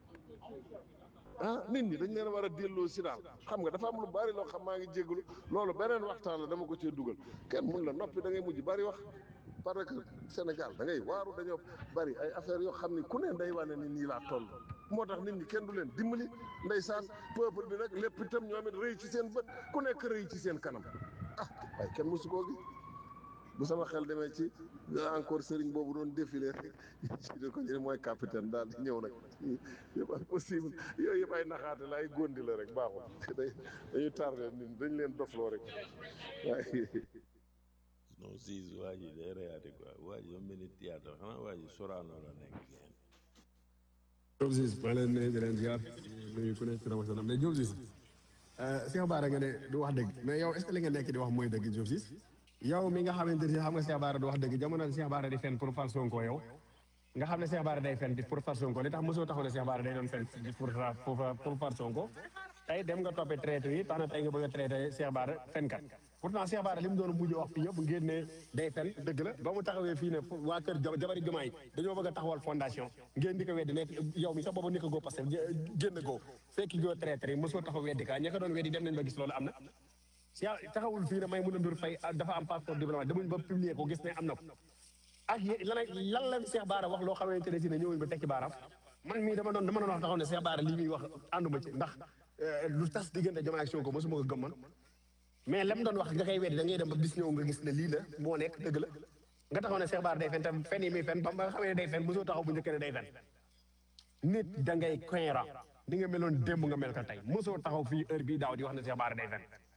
ah nit ñi dañ leen a war a delloo si daal xam nga dafa am lu bari loo xam maa ngi jégalu loolu beneen waxtaan la dama ko cee dugal kenn mun la noppi da ngay mujj bari wax parce que Sénégal da ngay waaru dañoo bari ay affaires yoo xam ni ku ne day wane ni nii laa toll moo tax nit ñi kenn du leen dimbali ndeysaan peuple bi nag lépp itam ñoom it rëy ci seen bët ku nekk rëy ci seen kanam ah waaye kenn mosu koo gis bu sama xel demee ci encore sëriñ boobu doon défilé rek ci de ko ñu mooy capitaine daal di ñëw nag yëpp ay possible yooyu yëpp ay naxaate la ay góndi la rek baaxul day dañuy tardé nit dañ leen dofloo rek waaye non siis waa ji day reyaate quoi waa ji yow mel ni théâtre xanaa waa ji Sorano la nekk Diop Ciss maa leen nuyu di leen ziar nuyu ku nekk ci rawatina mais Diop Ciss Cheikh Bara nga ne du wax dëgg mais yow est-ce que li nga nekk di wax mooy dëgg Diop Ciss yow mi nga xamante ni xam nga Cheikh Bara du wax dëgg jamono Cheikh Bara di fen pour fal Sonko yow nga xam ne Cheikh Bara day fen di pour fal Sonko li tax mosoo taxaw ne Cheikh Bara day doon fen di pour pour pour fal Sonko tey dem nga toppee traité yi tax na tey nga bëgg a traité Cheikh Bara fenkat pourtant Cheikh Bara li mu doon mujj wax fii yëpp ngeen ne day fen dëgg la ba mu taxawee fii ne waa kër jabari jumaay dañoo bëgg a taxawal fondation ngeen di ko weddi nekk yow mi sax boobu nekk goo parce que génn goo fekki goo traité yi mosoo taxaw weddi ka ña ko doon weddi dem nañ ba gis loolu am na Cheikh taxawul fii ne may mun a ndur fay dafa am passeport diplomate demuñ ba publier ko gis ne am na ko ak lan lan la Cheikh Bara wax loo xamante ne si ne ñëwuñ ba tekki baaraam man mii dama doon dama doon wax taxaw ne Cheikh Bara li muy wax ànduma ci ndax lu tas diggante Diomaye ak Sonko mosuma ko gëm man mais lam doon wax nga koy weddi da ngay dem ba bis ñëw nga gis ne lii la moo nekk dëgg la nga taxaw ne Cheikh Bara day fen tam fen yi muy fen ba nga xamee ne day fen mosoo taxaw bu njëkk ne day fen nit da ngay cohérent di nga meloon démb nga mel ko tey mosoo taxaw fii heure bii daaw di wax ne Cheikh Bara day fen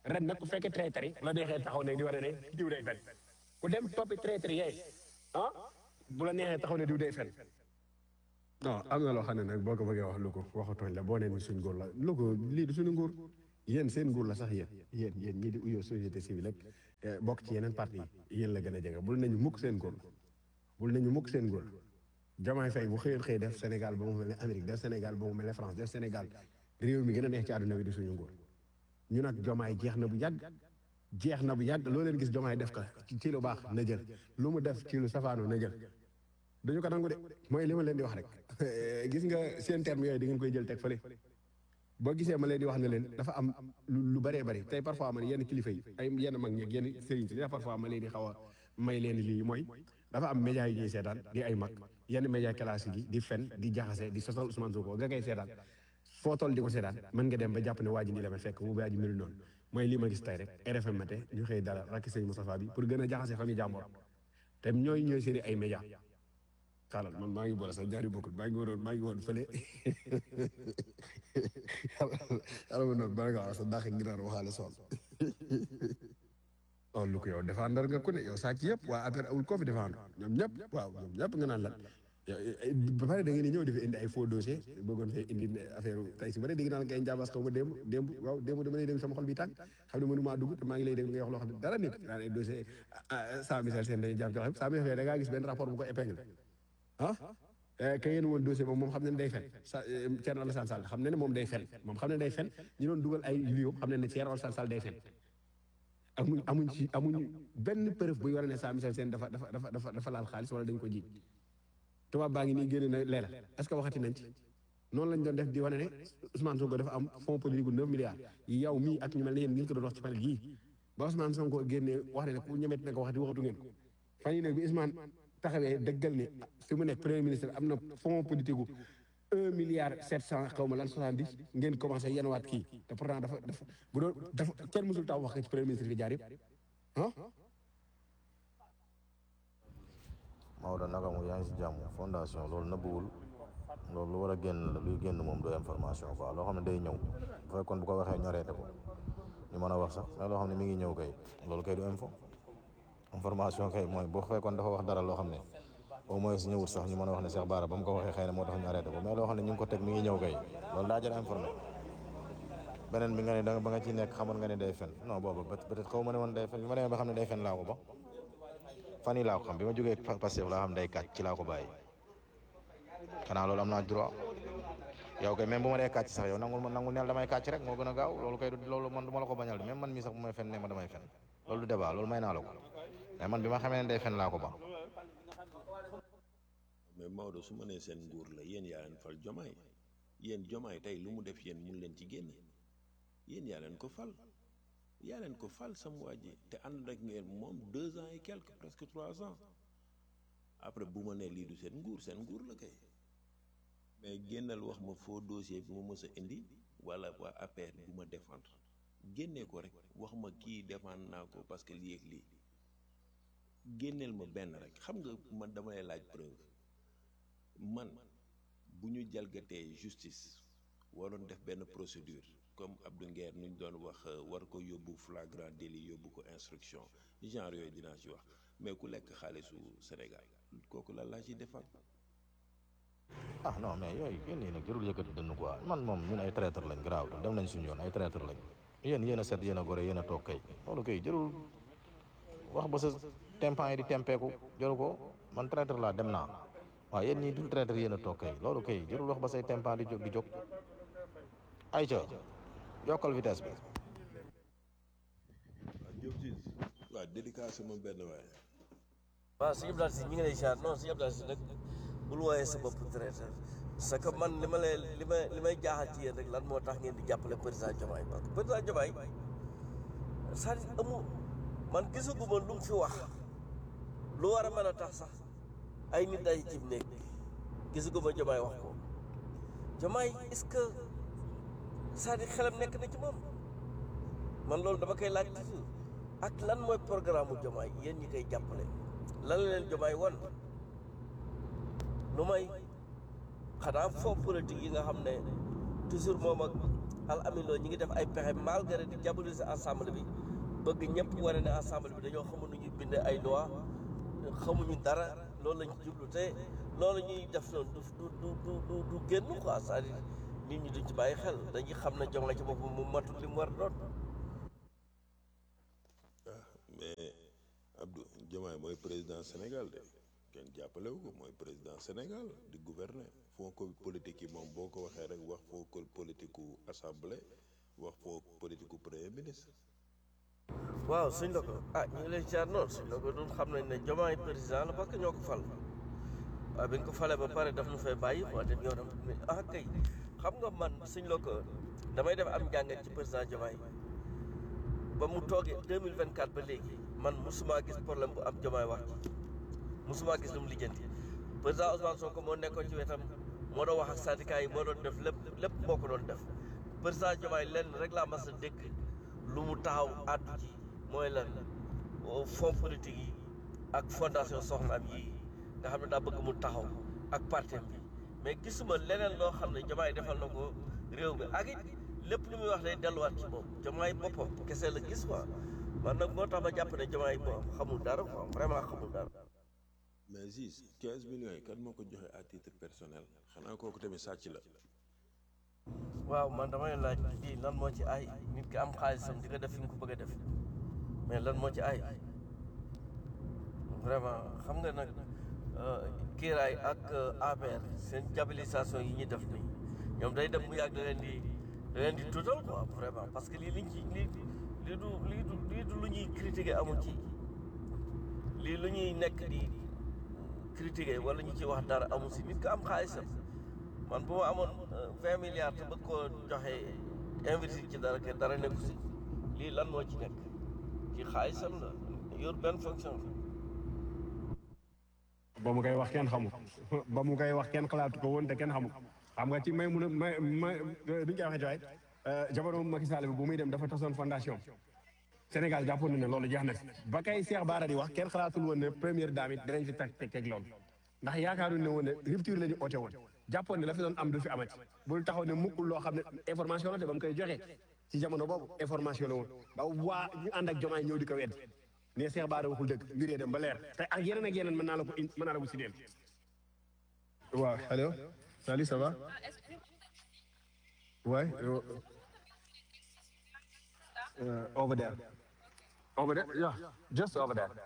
ren nag ku fekkee traître yi la neexee taxaw ne di war a ne diw day fen ku dem toppi traître yee ah bu la neexee taxaw ne diw day fen non am na loo xam ne nag boo ko bëggee wax lu ko waxatooñ la boo nee ni suñ nguur la lu ko lii du suñu nguur yéen seen nguur la sax yéen yéen yéen ñii di uyoo société civile ak bokk ci yeneen parti yi yéen la gën a jege bul nañu mukk seen nguur bul nañu mukk seen nguur Diomaye Faye bu xëyoon xëy def Sénégal ba mu mel ne Amérique def Sénégal ba mu mel ne France def Sénégal réew mi gën a neex ci àdduna bi di suñu nguur ñu nag Diomaye jeex na bu yàgg jeex na bu yàgg loo leen gis Diomaye def ko ci lu baax na jël lu mu def ci lu safaanu na jël duñu ko nangu de mooy li ma leen di wax rek gis nga seen terme yooyu di ngeen koy jël teg fële boo gisee ma leen di wax ne leen dafa am lu bëree bëri tey parfois man yenn kilifa yi ay yenn mag ñeeg yenn sëriñ si parfois ma leen di xaw a may leen lii mooy dafa am média yu ñuy seetaan di ay mag yenn média classique yi di fen di jaxase di sosal Ousmane Sonko nga koy seetaan foo toll di ko seetaan mën nga dem ba jàpp ne waa ji ni la ma fekk mu baa ji melu noonu mooy lii ma gis tey rek R F M matin ñu xëy dara rakki sëñ Moustapha bi pour gën a jaxase famille jàmbor te ñooy ñooy seeni ay média xaalal man maa ngi boole sax ñaari bokkul maa ngi waroon maa ngi woon fële yàlla ma noonu bala nga wax sa dàq ngiraar waxaale sol oh lu ko yow défendre nga ku ne yow saa ci yëpp waa affaire awul koo fi défendre ñoom ñëpp waaw ñoom ñëpp nga naan lan ba pare da ngeen di ñëw di fi indi ay faux dossier bëggoon fee indi affaire tey si ba ne dégg naa ngay njaabaas xaw ma démb démb waaw démb dama lay dégg sama xol bi tàng xam ne mënu maa dugg te maa ngi lay dégg ngay wax loo xam ne dara nit daan ay dossier cent mille seen dañuy jaam joxe cent mille da ngaa gis benn rapport bu ko épingle ah ka yéen woon dossier moom moom xam ne ne day fen sa Thierno Alassane Sall xam ne ne moom day fen moom xam ne day fen ñu doon dugal ay vidéo xam ne ne Thierno Alassane Sall day fen amuñ amuñ ci amuñ benn preuve buy war a ne Sall Michel Sène dafa dafa dafa dafa dafa laal xaalis wala dañ ko jiiñ tubaab baa ngi nii génne na leela est-ce que waxati nañ ci noonu lañ doon def di wane ne Ousmane Sonko dafa am fonds politique bu neuf milliards yow mii ak ñu mel ne yéen ngeen ko doon wax ci panel yii ba Ousmane Sonko génnee wax ne ne ku ñemet na ko waxati waxatu ngeen ko fan yii nag bi Ousmane taxawee dëggal ni fi mu nekk premier ministre am na fonds politique gu un milliard sept cent xaw ma lan soixante-dix ngeen commencé yenwaat kii te pourtant dafa dafa bu doon dafa kenn mësul taw wax ci premier ministre fi jaar yëpp ah Maodo naka mu yaa ngi si jàmm fondation loolu nëbbuwul loolu lu war a génn la luy génn moom doo information quoi loo xam ne day ñëw bu fekkoon bu ko waxee ñoreete ko ñu mën a wax sax mais loo xam ne mi ngi ñëw kay loolu kay du info information kay mooy boo fekkoon dafa wax dara loo xam ne au moins ñëwut sax ñu mën a wax ne Cheikh Bara ba mu ko waxee xëy na moo tax ñu arrêté ko mais loo xam ne ñu ngi ko teg mi ngi ñëw kay loolu daa jar informé beneen bi nga ne da ba nga ci nekk xamoon nga ne day fen non boobu peut-être xaw ma ne woon day fen bi ma demee ba xam ne day fen laa ko ba fan yii laa ko xam bi ma jógee Pastef laa xam day kàcc ci laa ko bàyyi xanaa loolu am naa droit yow kay même bu ma dee kàcc sax yow nangul ma nangul neel damay kàcc rek moo gën a gaaw loolu kay loolu man du ma la ko bañal même man mii sax bu may fen ne ma damay fen loolu du débat loolu may naa la ko mais man bi ma xamee ne day fen laa ko ba mais Maodo su ma nee seen nguur la yéen yaa leen fal Jomaay yéen Jomaay tey lu mu def yéen mun leen ci génne yéen yaa leen ko fal yaa leen ko fal sam waa ji te ànd ak ngeen moom deux ans et quelques presque trois ans après bu ma nee lii du seen nguur seen nguur la kay mais génnal wax ma faux dossier bi ma mës a indi wala waa A P R bu ma défendre génnee ko rek wax ma kii défendre naa ko parce que lii ak lii génneel ma benn rek xam nga man dama lay laaj preuve man bu ñu jalgatee justice waroon def benn procédure comme Abdou Nguer nu ñu doon wax war ko yóbbu flagrant délit yóbbu ko instruction genre yooyu dinaa ci wax mais ku lekk xaalisu Sénégal kooku la laa ci defar. ah non mais yooyu yéen ñii nag jarul yëkkati dënn quoi man moom ñun ay traître lañ garaaw te dem nañ suñu yoon ay traître lañ yéen yéen a set yéen a gore yéen a toog kay loolu kay jarul wax ba sa tempan yi di tempeeku jaru ko man traître laa dem naa waaw yéen ñii dul traître yéen a toog kay loolu kay jarul wax ba say tempan di jóg di jóg ayca yokkal vitesse bi. waaw Diop si waaw dédicace sama benn waay. waaw sëñ Abdou si ñi ngi lay jaar non sëñ Abdou si nag bul wooyee sa bopp traiteur parce que man li ma lay li may li may jaaxal ci yéen rek lan moo tax ngeen di jàppale président Diomaye parce que président Diomaye c'est-à-dire amu man gisaguma lu mu fi wax lu war a mën a tax sax ay nit ay cib néeg gisaguma Diomaye wax ko Diomaye est-ce que c'est-à-dire xelam nekk na ci moom man loolu dama koy laaj toujours ak lan mooy programme mu Diomaye yéen ñi koy jàppale lan la leen Diomaye won lu may xanaa fond politique yi nga xam ne toujours moom ak Al Amin Lo ñi ngi def ay pexe malgré di diaboliser assemblée bi bëgg ñëpp wane ne assemblée bi dañoo xamul nu ñuy bind ay loi xamuñu dara loolu lañ ci jublu te loolu ñuy def noonu du du du du du génn quoi c'est-à-dire nit ñi duñ ci bàyyi xel dañuy xam ne Diomaye ci boppam mu matul li mu war a doon. ah mais Abdou Diomaye mooy président Sénégal de kenn jàppalewu ko mooy président Sénégal di gouverner foo ko politique yi moom boo ko waxee rek wax foo ko politique u assemblée wax foo politique u premier ministre. waaw suñ la ko ah ñu ngi lay jaar noonu suñ la ko doon xam nañ ne Diomaye président la parce que ñoo ko fal waaw bi ñu ko falee ba pare daf ñu fay bàyyi quoi te ñoo dem ah kay xam nga man suñ la ko damay def am njàngat ci président Diomaye ba mu toogee deux mille vingt quatre ba léegi man musuma gis problème bu am Diomaye wax ci musuma gis lu mu lijjanti président Ousmane Sonko moo nekkoon ci wetam moo doon wax ak syndicat yi moo doon def lépp lépp moo ko doon def président Diomaye lenn rek laa mas a dégg lu mu taxaw àddu ci mooy lan fonds politique yi ak fondation Soxnaam yi nga xam ne daa bëgg mu taxaw ak parti bi mais gisuma leneen loo xam ne Diomaye defal na ko réew mi ak it lépp lu muy wax day delluwaat ci moom Diomaye boppam kese la gis quoi man nag moo tax ma jàpp ne Diomaye bon xamul dara quoi vraiment xamul dara. mais Ziz quinze millions yi kan moo ko joxe à titre personnel xanaa kooku tamit sàcc la. waaw man damay laaj lii lan moo ci ay nit ki am xaalisam di ko def fi mu ko bëgg a def mais lan moo ci ay vraiment xam nga nag kiiraay ak A P R seen diabolisation yi ñuy def nii ñoom day dem mu yàgg da leen di da leen di tuutal quoi vraiment parce que lii liñ ci lii lii du lii du lii du lu ñuy critiquer amul ci lii lu ñuy nekk di critiquer wala ñu ci wax dara amul si nit ko am xaalisam man bu ma amoon vingt milliards te bëgg koo joxe investir ci dara ke dara nekku si lii lan moo ci nekk ci xaalisam la yor benn fonction ba mu koy wax kenn xamul ba mu koy wax kenn xalaatu ko woon te kenn xamul xam nga ci may mun a may may duñ koy waxee ci waay jamono Macky Sall bi bu muy dem dafa tasoon fondation Sénégal jàppoon na ne loolu jeex na fi ba kay Cheikh Bara di wax kenn xalaatul woon ne première dame it dinañ fi teg teg teg loolu ndax yaakaaruñ ne woon ne rupture la ñu oote woon jàppoon ne la fi doon am du fi amati bul taxaw ne mukkul loo xam ne information la te ba mu koy joxe ci jamono boobu information la woon ba waa ñu ànd ak Diomaye ñëw di ko wedd ne Cheikh Bara waxul dëgg mbir yi dem ba leer te ak yeneen ak yeneen mën naa la ko in mën naa la ko si deel waaw allo salut ça va ouais uh, over there over there yeah just over there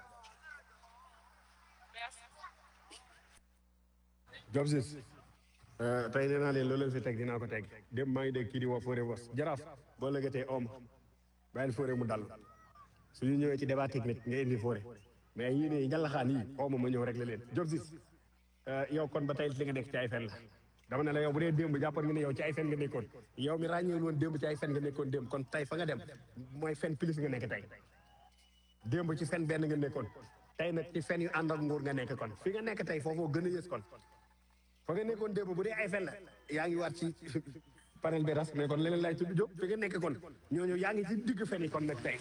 Jobsis tey nee naa leen loolu leen fi teg dinaa ko teg dem maa ngi dégg kii di woo Fodé Wos jaraaf boo lëgatee oom bàyyil Fodé mu dal su ñu ñëwee ci débat technique nga indi Fodé mais yii nii njàllaxaan yi ooma ma ñëw rek la leen Jobsis yow kon ba tey li nga nekk ci ay fen la dama ne la yow bu dee démb jàppoon nga ne yow ci ay fen nga nekkoon yow mi ràññeewul woon démb ci ay fen nga nekkoon démb kon tey fa nga dem mooy fen plus nga nekk tey démb ci fen benn nga nekkoon tey nag ci fen yu ànd ak nguur nga nekk kon fi nga nekk tey foofoo gën a yées kon fa nga nekkoon démb bu dee ay fen la yaa ngi waat ci panel bi ras mais kon leneen lay tudd Diop fi nga nekk kon ñooñu yaa ngi ci digg fen yi kon nag tey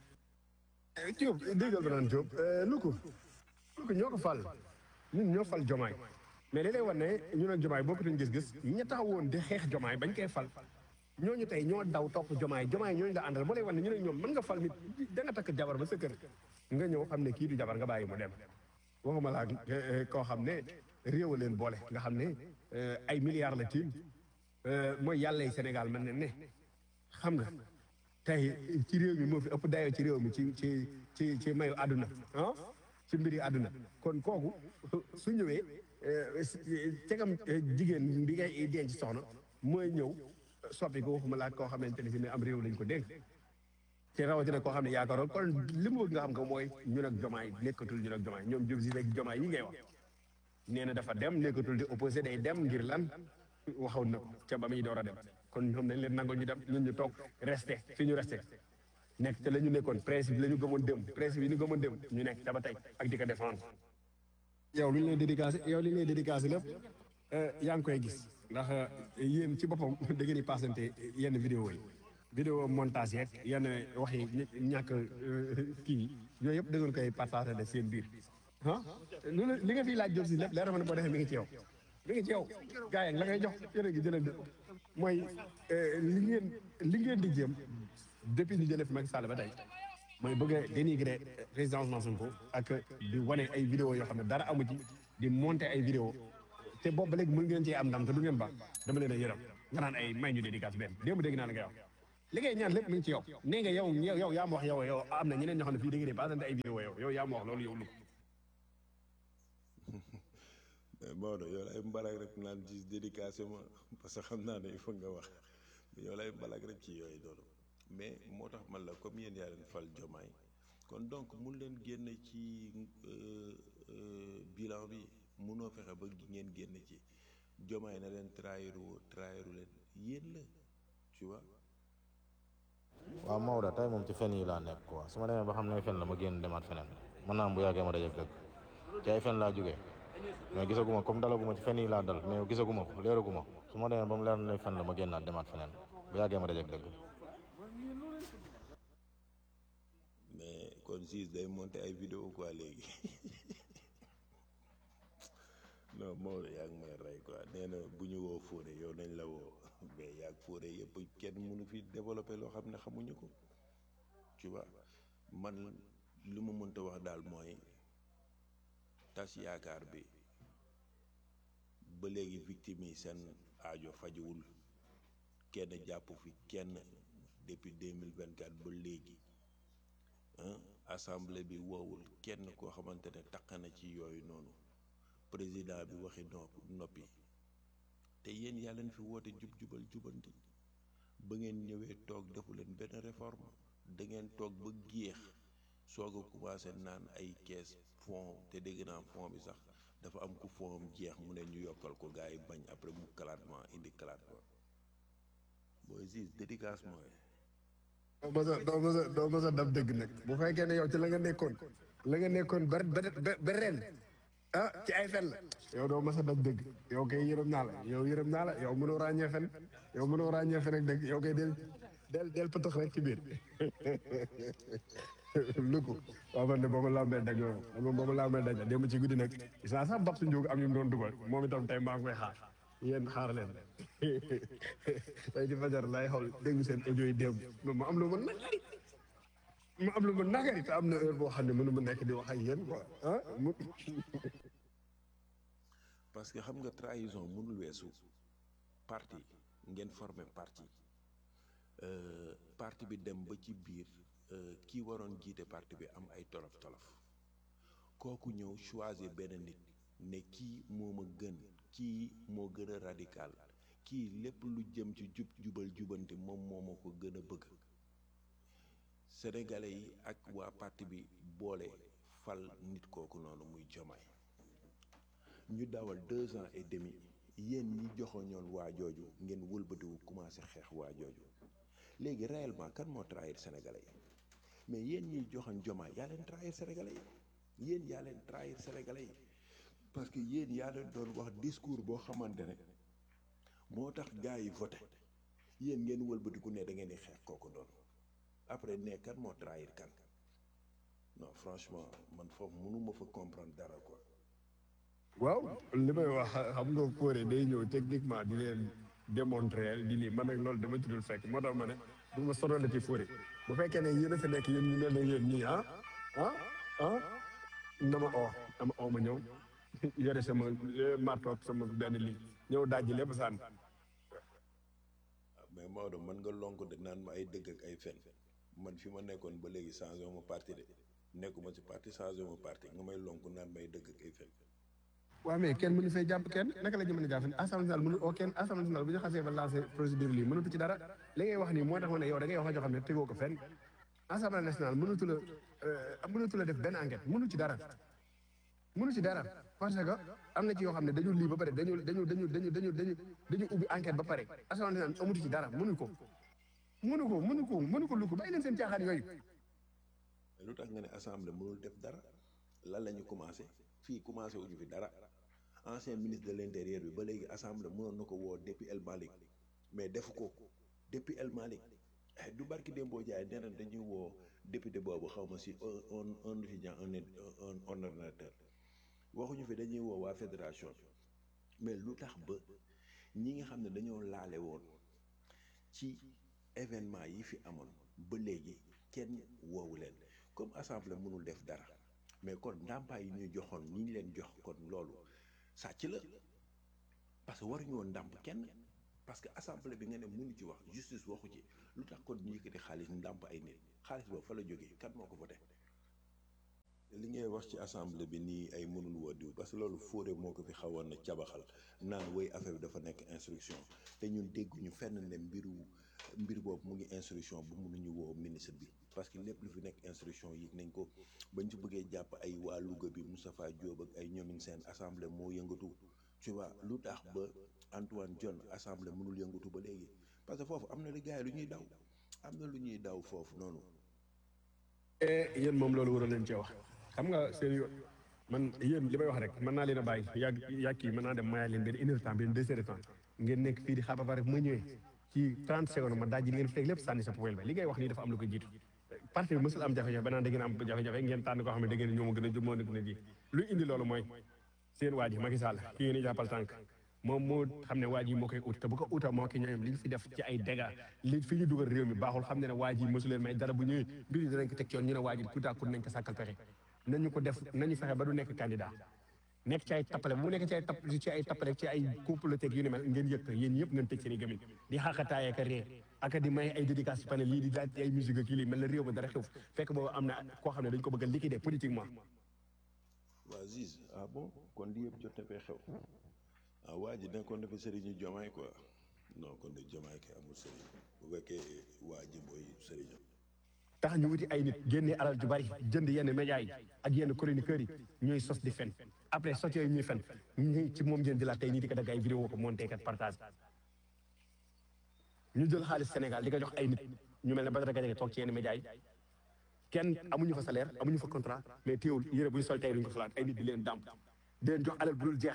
Diop déggal ba naan Diop lu ko lu ko ñoo ko fal ñun ñoo fal Diomaye mais li lay wan ne ñun ak Diomaye bokkatuñ gis-gis ña taxawoon di xeex Diomaye bañ koy fal ñooñu tey ñoo daw topp Diomaye Diomaye ñooñu nga àndal moo lay wan ne ñu ne ñoom mën nga fal nit da nga takk jabar ba sa kër nga ñëw xam ne kii du jabar nga bàyyi mu dem waxuma laa koo xam ne réew a leen boole nga xam ne ay milliards la tiim mooy yàlla yi Sénégal mën na ne xam nga tey ci réew mi moo fi ëpp dayoo ci réew mi ci ci ci ci mayu àdduna ah ci mbiri àdduna kon kooku su ñëwee tegam jigéen bi ngay denc soxna mooy ñëw soppi ko waxuma laa koo xamante ne si ne am réew lañ ko dégg ci rawatina koo xam ne yaakaaroon kon li mu bëgg nga xam nga mooy ñun ak Diomaye nekkatul ñun ak Diomaye ñoom Diop si rek Diomaye yi ngay wax nee na dafa dem nekkatul di opposé day dem ngir lan waxoon na ko ca ba muy door a dem kon ñoom dañ leen nangoo ñu dem ñun ñu toog resté fi ñu resté nekk te la ñu nekkoon principe la ñu gëmoon dem principe yi ñu gëmoon dem ñu nekk ca ba tey ak di ko défendre. yow li ñu lay dédicacé yow li ñu lay dédicacé lépp yaa ngi koy gis ndax yéen ci boppam da ngeen di passante yenn vidéo yi vidéo montage yeeg yenn wax yi ñàkk kii yooyu yëpp da ngeen koy partagé de seen biir ah li nga fiy laaj Diop si lépp leer na ma ne boo defee mi ngi ci yow mi ngi ci yow gars yi la ngay jox yéen gi jëlal mooy li ngeen li ngeen di jéem depuis ñu jëlee fi Macky Sall ba tey mooy bëgg a dénigrer président Ousmane Sonko ak di wane ay vidéo yoo xam ne dara amu ci di monter ay vidéo te boobu ba léegi mën ngeen cee am ndam te du ngeen ba dama leen a yërëm nga naan ay may ñu dédicace benn démb dégg naa la ngay wax li ngay ñaan lépp mi ngi ci yow nee nga yow yow yaa ma wax yow yow am na ñeneen ñoo xam ne fii da ngeen di basante ay vidéo yow yow yaa ma wax loolu yow lu mais Maodo yow lay mbalak rek naan gis dédicace ma parce que xam naa ne il faut nga wax yow lay mbalak rek ci yooyu doonu mais moo tax man la comme yéen yaa leen fal jomaay kon donc mun leen génn ci bilan bi munoo fexe ba ngeen génn ci jomaay na leen trahiru trahiru leen yéen la tu vois. waaw Maodo tey moom ci fen yi laa nekk quoi su ma demee ba xam ne fen la ma génn demaat feneen mën naa am bu yàggee ma dajeeg dëgg ci ay fen laa jógee mais gisaguma comme dalaguma ci fen yi laa dal mais gisaguma ko leeraguma su ma demee ba mu leer na fen la ma génnaat demaat feneen bu yàggee ma dajeeg dëgg. mais kon siis day monter ay vidéo quoi léegi non Maodo yaa ngi may rey quoi nee na bu ñu woo Fodé yow nañ la woo mais yaa ngi Fodé yëpp kenn mënu fi développer loo xam ne xamuñu ko tu vois man lu ma mënta wax daal mooy tas yaakaar bi ba léegi victime yi seen aajo fajuwul kenn jàpp fi kenn depuis deux mille vingt-quatre ba léegi assemblée bi woowul kenn koo xamante ne taq na ci yooyu noonu président bi waxi noppi te yéen yaa leen fi woote jub jubal jubanti ba ngeen ñëwee toog defu leen benn réforme da ngeen toog ba géex soog a commencé naan ay kees fond te dégg naa fond bi sax dafa am ku fondam jeex mu ne ñu yokkal ko gars yi bañ après mu classement indi classement booy gis dédicace mooy. doo mës a doo mës a doo mës a dab dëgg nag bu fekkee ne yow ci la nga nekkoon la nga nekkoon ba ba ba ren ah ci ay fen la yow doo mës a dab dëgg yow kay yërëm naa la yow yërëm naa la yow mënoo ràññee fen yow mënoo ràññee fen ak dëgg yow kay del del del pëtëx rek ci biir lu ko waaw man de boo ma lambee daj moom boo ma lambee daj démb ci guddi nag gis naa sax bab su njóog am ñu doon dugal moom itam tey maa ngi koy xaar yéen xaar leen tey ci fajar lay xool dégg seen audio yi démb ma am lu ma nagari ma am lu ma nagari te am na heure boo xam ne mënu ma nekk di wax ak yéen quoi ah mu parce que xam nga trahison mënul weesu parti ngeen formé parti parti bi dem ba ci biir kii waroon jiite parti bi am ay tolof tolof kooku ñëw choisir benn nit ne kii moo ma gën kii moo gën a radical kii lépp lu jëm ci jub jubal jubanti moom moo ma ko gën a bëgg sénégalais yi ak waa parti bi boole fal nit kooku noonu muy Diomaye ñu dawal deux ans et demi yéen ñi joxoñoon waa jooju ngeen wëlbatiwu commencé xeex waa jooju léegi réellement kan moo trahir sénégalais yi mais yéen ñiy joxoon Diomaye yaa leen trahir sénégalais yi yéen yaa leen trahir sénégalais yi parce que yéen yaa leen doon wax discours boo xamante ne moo tax gars yi voté yéen ngeen wëlbatiku ne da ngeen di xeex kooku noonu après ne kan moo trahir kan non franchement man foofu mënuma fa comprendre dara quoi. waaw li may wax xam nga Fodé day ñëw techniquement di leen démontrer di lii man nag loolu dama ci dul fekk moo tax ma ne du ma sonal ci Fodé bu fekkee ne yéen a fi nekk yéen ñu ne la yéen ñii ah ah ah dama oo dama oo ma ñëw yore sama martoog sama benn lii ñëw dajji lépp sànni. mais Maodo mën nga lonk de naan ma ay dëgg ak ay fen man fi ma nekkoon ba léegi changé ma parti de nekkuma ci parti changé ma parti nga may lonk naan ma ay dëgg ak ay fen. waaw mais kenn mënu fay jàpp kenn naka la ñu mën a jàpp assemblée nationale mënu oo kenn assemblée nationale bu ñu xasee ba lancé procédure lii mënatu ci dara li ngay wax nii moo tax ma ne yow da ngay wax joo xam ne tegoo ko fenn assemblée nationale mënatu la mënatu la def benn enquête mënu ci dara mënu ci dara parce que am na ci yoo xam ne dañu lii ba pare dañu dañu dañu dañu dañu dañu dañu ubbi enquête ba pare assemblée nationale amutu ci dara mënu ko mënu ko mënu ko mënu ko lu ko bàyyi leen seen caaxaan yooyu. lu tax nga ne assemblée mënul def dara lan la ñu commencé fii commencé wuñu fi dara ancien ministre de l'intérieur bi ba léegi assemblée mënoon na ko woo depuis El Malick mais defu ko depuis El Malick du barki Dembo Ndiaye nee na dañuy woo député boobu xaw ma si un un étudiant un un ordinateur waxuñu fi dañuy woo waa fédération mais lu tax ba ñi nga xam ne dañoo laale woon ci événement yi fi amoon ba léegi kenn woowu leen comme assemblée mënul def dara mais kon ndàmpaay yi ñuy joxoon ñi ñu leen jox kon loolu sàcc la parce que waruñu woon ndàmp kenn parce que assemblée bi nga ne mënu ci wax justice waxu ci lu tax kon ñu yëkkati xaalis ndàmp ay nit xaalis boobu fa la jógee kan moo ko voté li ngay wax ci assemblée bi nii ay mënul woo diw parce que loolu fóore moo ko fi xawoon na cabaxal naan woy affaire bi dafa nekk instruction te ñun dégguñu fenn ne mbiru mbir boobu mu ngi instruction bu mënuñu woo ministre bi parce que lépp lu fi nekk instruction yi nañ ko bañ ci bëggee jàpp ay waa Louga bi Moustapha Diop ak ay ñoomin seen assemblée moo yëngatu tu vois lu tax ba Antoine Diome assemblée mënul yëngatu ba léegi parce que foofu am na li gars yi lu ñuy daw am na lu ñuy daw foofu noonu. yéen moom loolu waroon leen cee wax xam nga seen yoon man yéen li may wax rek mën naa leen a bàyyi yàgg yàgg kii mën naa dem mayaat leen benn une heure de temps benn deux heures de temps ngeen nekk fii di xaar ba pare bu ma ñëwee ci trente secondes ma daaj ngeen fi teg lépp sànni sa poubelle ba li ngay wax nii dafa am lu ko jiitu parti bi mësul am jafe-jafe ba naan da ngeen am jafe-jafe ngeen tànn koo xam ne da ngeen ñoo ma gën a jub moo gën a ji luy indi loolu mooy seen waa ji Macky Sall ki ngeen di jàppal tànk moom moo xam ne waa ji moo koy ut te bu ko uta moo ki ñooyam li ñu fi def ci ay dégâts li fi ñu dugal réew mi baaxul xam ne ne waa ji mësu leen may dara bu ñëwee mbir yi dinañ ko teg ci yoon ñu ne waa ji kutaaku nañ ko sàkkal pexe nañu ko def nañu fexe ba du nekk candidat nekk ci ay tappale bu nekk ci ay tapp ci ay tappale ci ay comploté yu ni mel ngeen yëg ko yéen ñëpp ngeen tëj seen i gamin di xaaxataay ak a ree ak di may ay dédicace ci panel lii di daal ay musique ak kii lii mel na réew ma dara xew fekk boobu am na koo xam ne dañ ko bëgg a liquider politiquement. waa Ziz ah bon kon lii yëpp jot na fee xew ah waa ji nekkoon na fi sëriñu Jomaay quoi non kon de Jomaay kay amul sëriñ bu fekkee waa ji mooy sëriñam. tax ñu wuti ay nit génne alal ju bari jënd yenn médias yi ak yenn chroniqueurs yi ñooy sos di fen après sos yooyu ñuy fen ñi ci moom ngeen di la tey nii di ko dagg ay vidéo ko monté kat partage ñu jël xaalis Sénégal di ko jox ay nit ñu mel ne Badara Gadiaga toog ci yenn médias yi kenn amuñu fa salaire amuñu fa contrat mais téewul yére bu ñu sol tey duñ ko solaat ay nit di leen dàmp di leen jox alal bu dul jeex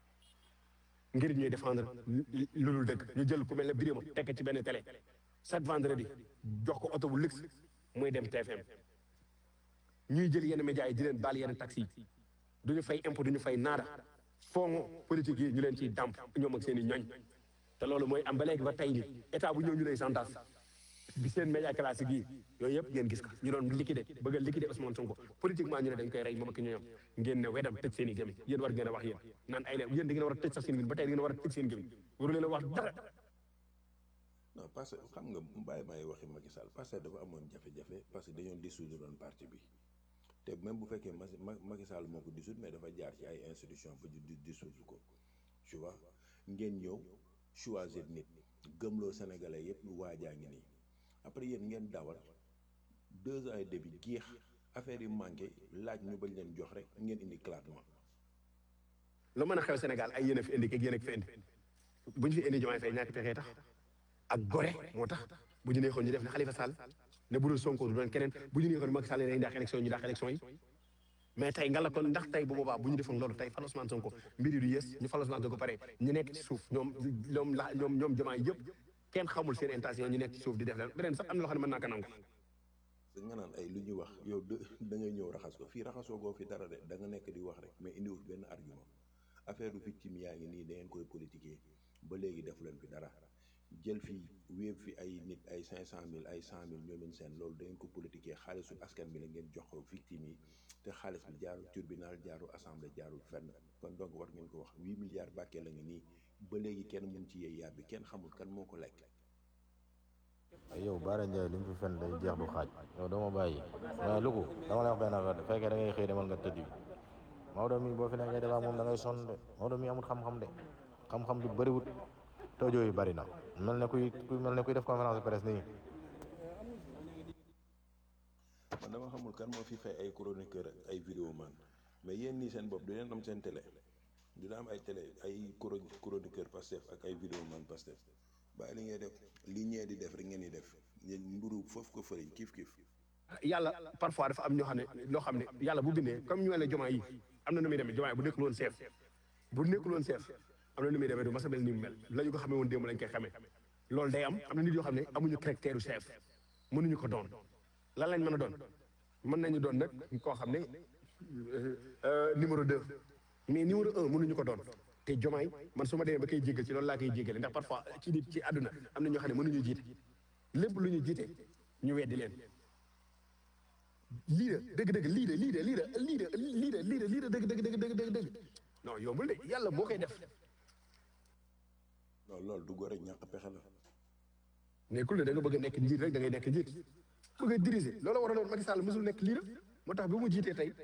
ngir ñuy défendre lu dul dëgg ñu jël ku mel ne Birima tekk ci benn télé chaque vendredi jox ko oto bu luxe muy dem T F M ñuy jël yenn médias yi di leen baal yenn taxi yi duñu fay impôt duñu fay naara fonds politique yi ñu leen ciy dàmp ñoom ak seen i ñoñ te loolu mooy am ba léegi ba tey ni état bu ñëw ñu lay santas bi seen média classique yi yooyu yëpp ngeen gis ko ñu doon liquider bëgg a liquider Ousmane Sonko politiquement ñu ne dañ koy rey moom ak ñoom ngeen ne wedam tëj seen i gémmiñ yéen war ngeen a wax yéen naan ay leen yéen da ngeen a war a tëj sax seen gémmiñ ba tey da ngeen a war a tëj seen gémmiñ waru leen a wax dara. non parce que xam nga bàyyi may waxi Macky Sall parce que dafa amoon jafe-jafe parce que dañoo dissoudre doon parti bi te même bu fekkee Macky Sall moo ko dissoudre mais dafa jaar ci ay institution ba di dissoudre ko tu vois ngeen ñëw choisir nit gëmloo sénégalais yëpp waajaa ngi nii après yéen ngeen dawal deux ans et demi géex affaire yi manqué laaj ñu bañ leen jox rek ngeen indi clatement. lu mën a xew Sénégal ay yéen a fi indi kii yéen a fi indi bu ñu fi indi Diomaye Faye ñàkk pexe tax ak gore moo tax bu ñu neexoon ñu def ne Khalifa Sall ne bu dul Sonko du doon keneen bu ñu neexoon Macky Sall ne dañuy dàq élection yi ñu dàq élection yi mais tey nga la kon ndax tey bu boobaa bu ñu defoon loolu tey fal Ousmane Sonko mbir yi du yées ñu fal Ousmane Sonko pare ñu nekk ci suuf ñoom ñoom la ñoom ñoom Diomaye yëpp kenn xamul seen intention ñu nekk ci suuf di def leen beneen sax am na loo xam ne mën naa ko nangu. da nga naan ay lu ñuy wax yow da ngay ñëw raxas ko fii raxasoo goo fi dara de da nga nekk di wax rek mais indiwul benn argument affaire du victime yaa ngi nii da ngeen koy politiquer ba léegi defu leen fi dara jël fii wéeb fi ay nit ay cinq cent mille ay cent mille ñoo leen seen loolu da ngeen ko politiquer xaalisu askan bi la ngeen jox ko victime yi te xaalis bi jaarul tribunal jaarul assemblée jaarul fenn kon donc war ngeen ko wax huit milliards bàkkee la ngi nii ba léegi kenn mun ci yee yàbbi kenn xamul kan moo ko lekk. yow Bara Ndiaye li mu fi fen day jeex du xaaj yow dama bàyyi mais Louga dama lay wax benn affaire bu fekkee da ngay xëy demal nga tëddi Maodo mi boo fi nekkee defaa moom da ngay sonn de Maodo mi amul xam-xam de xam-xam bi bëriwut tojoo yi bëri na mel ne kuy kuy mel ne kuy def conférence de presse nii. man dama xamul kan moo fi fay ay chroniqueur ak ay vidéo man mais yéen nii seen bopp du leen am seen télé dina am ay télé ay chroniqueur Pastef ak ay vidéo man Pastef bàyyi li ngay def li ñee di def rek ngeen di def yéen mburu foofu ko fëriñ kiif kiif. yàlla parfois dafa am ñoo xam ne loo xam ne yàlla bu bindee comme ñu mel ne Diomaye yi am na nu muy demee Diomaye bu nekkul woon chef bu nekkul woon chef am na nu muy demee du mas a mel ni mu mel la ñu ko xamee woon démb lañ koy xamee loolu day am am na nit yoo xam ne amuñu caractère chef mënuñu ko doon lan lañ mën a doon mën nañu doon nag koo xam ne numéro deux mais numéro un mënuñu ko doon te Diomaye man su ma demee ba koy jéggal ci loolu laa koy jéggale ndax parfois ci nit ci àdduna am na ñoo xam ne mënuñu jiite lépp lu ñu jiite ñu weddi leen lii de dëgg-dëgg lii de lii de lii de lii de lii de lii de lii de dëgg dëgg dëgg dëgg dëgg dëgg non yombul de yàlla moo koy def non loolu du gore ñàkk pexe la. nekkul ne da nga bëgg a nekk njiit rek da ngay nekk njiit bëgg a diriger loolu waroon Macky Sall mosul nekk lii moo tax bi mu jiitee tey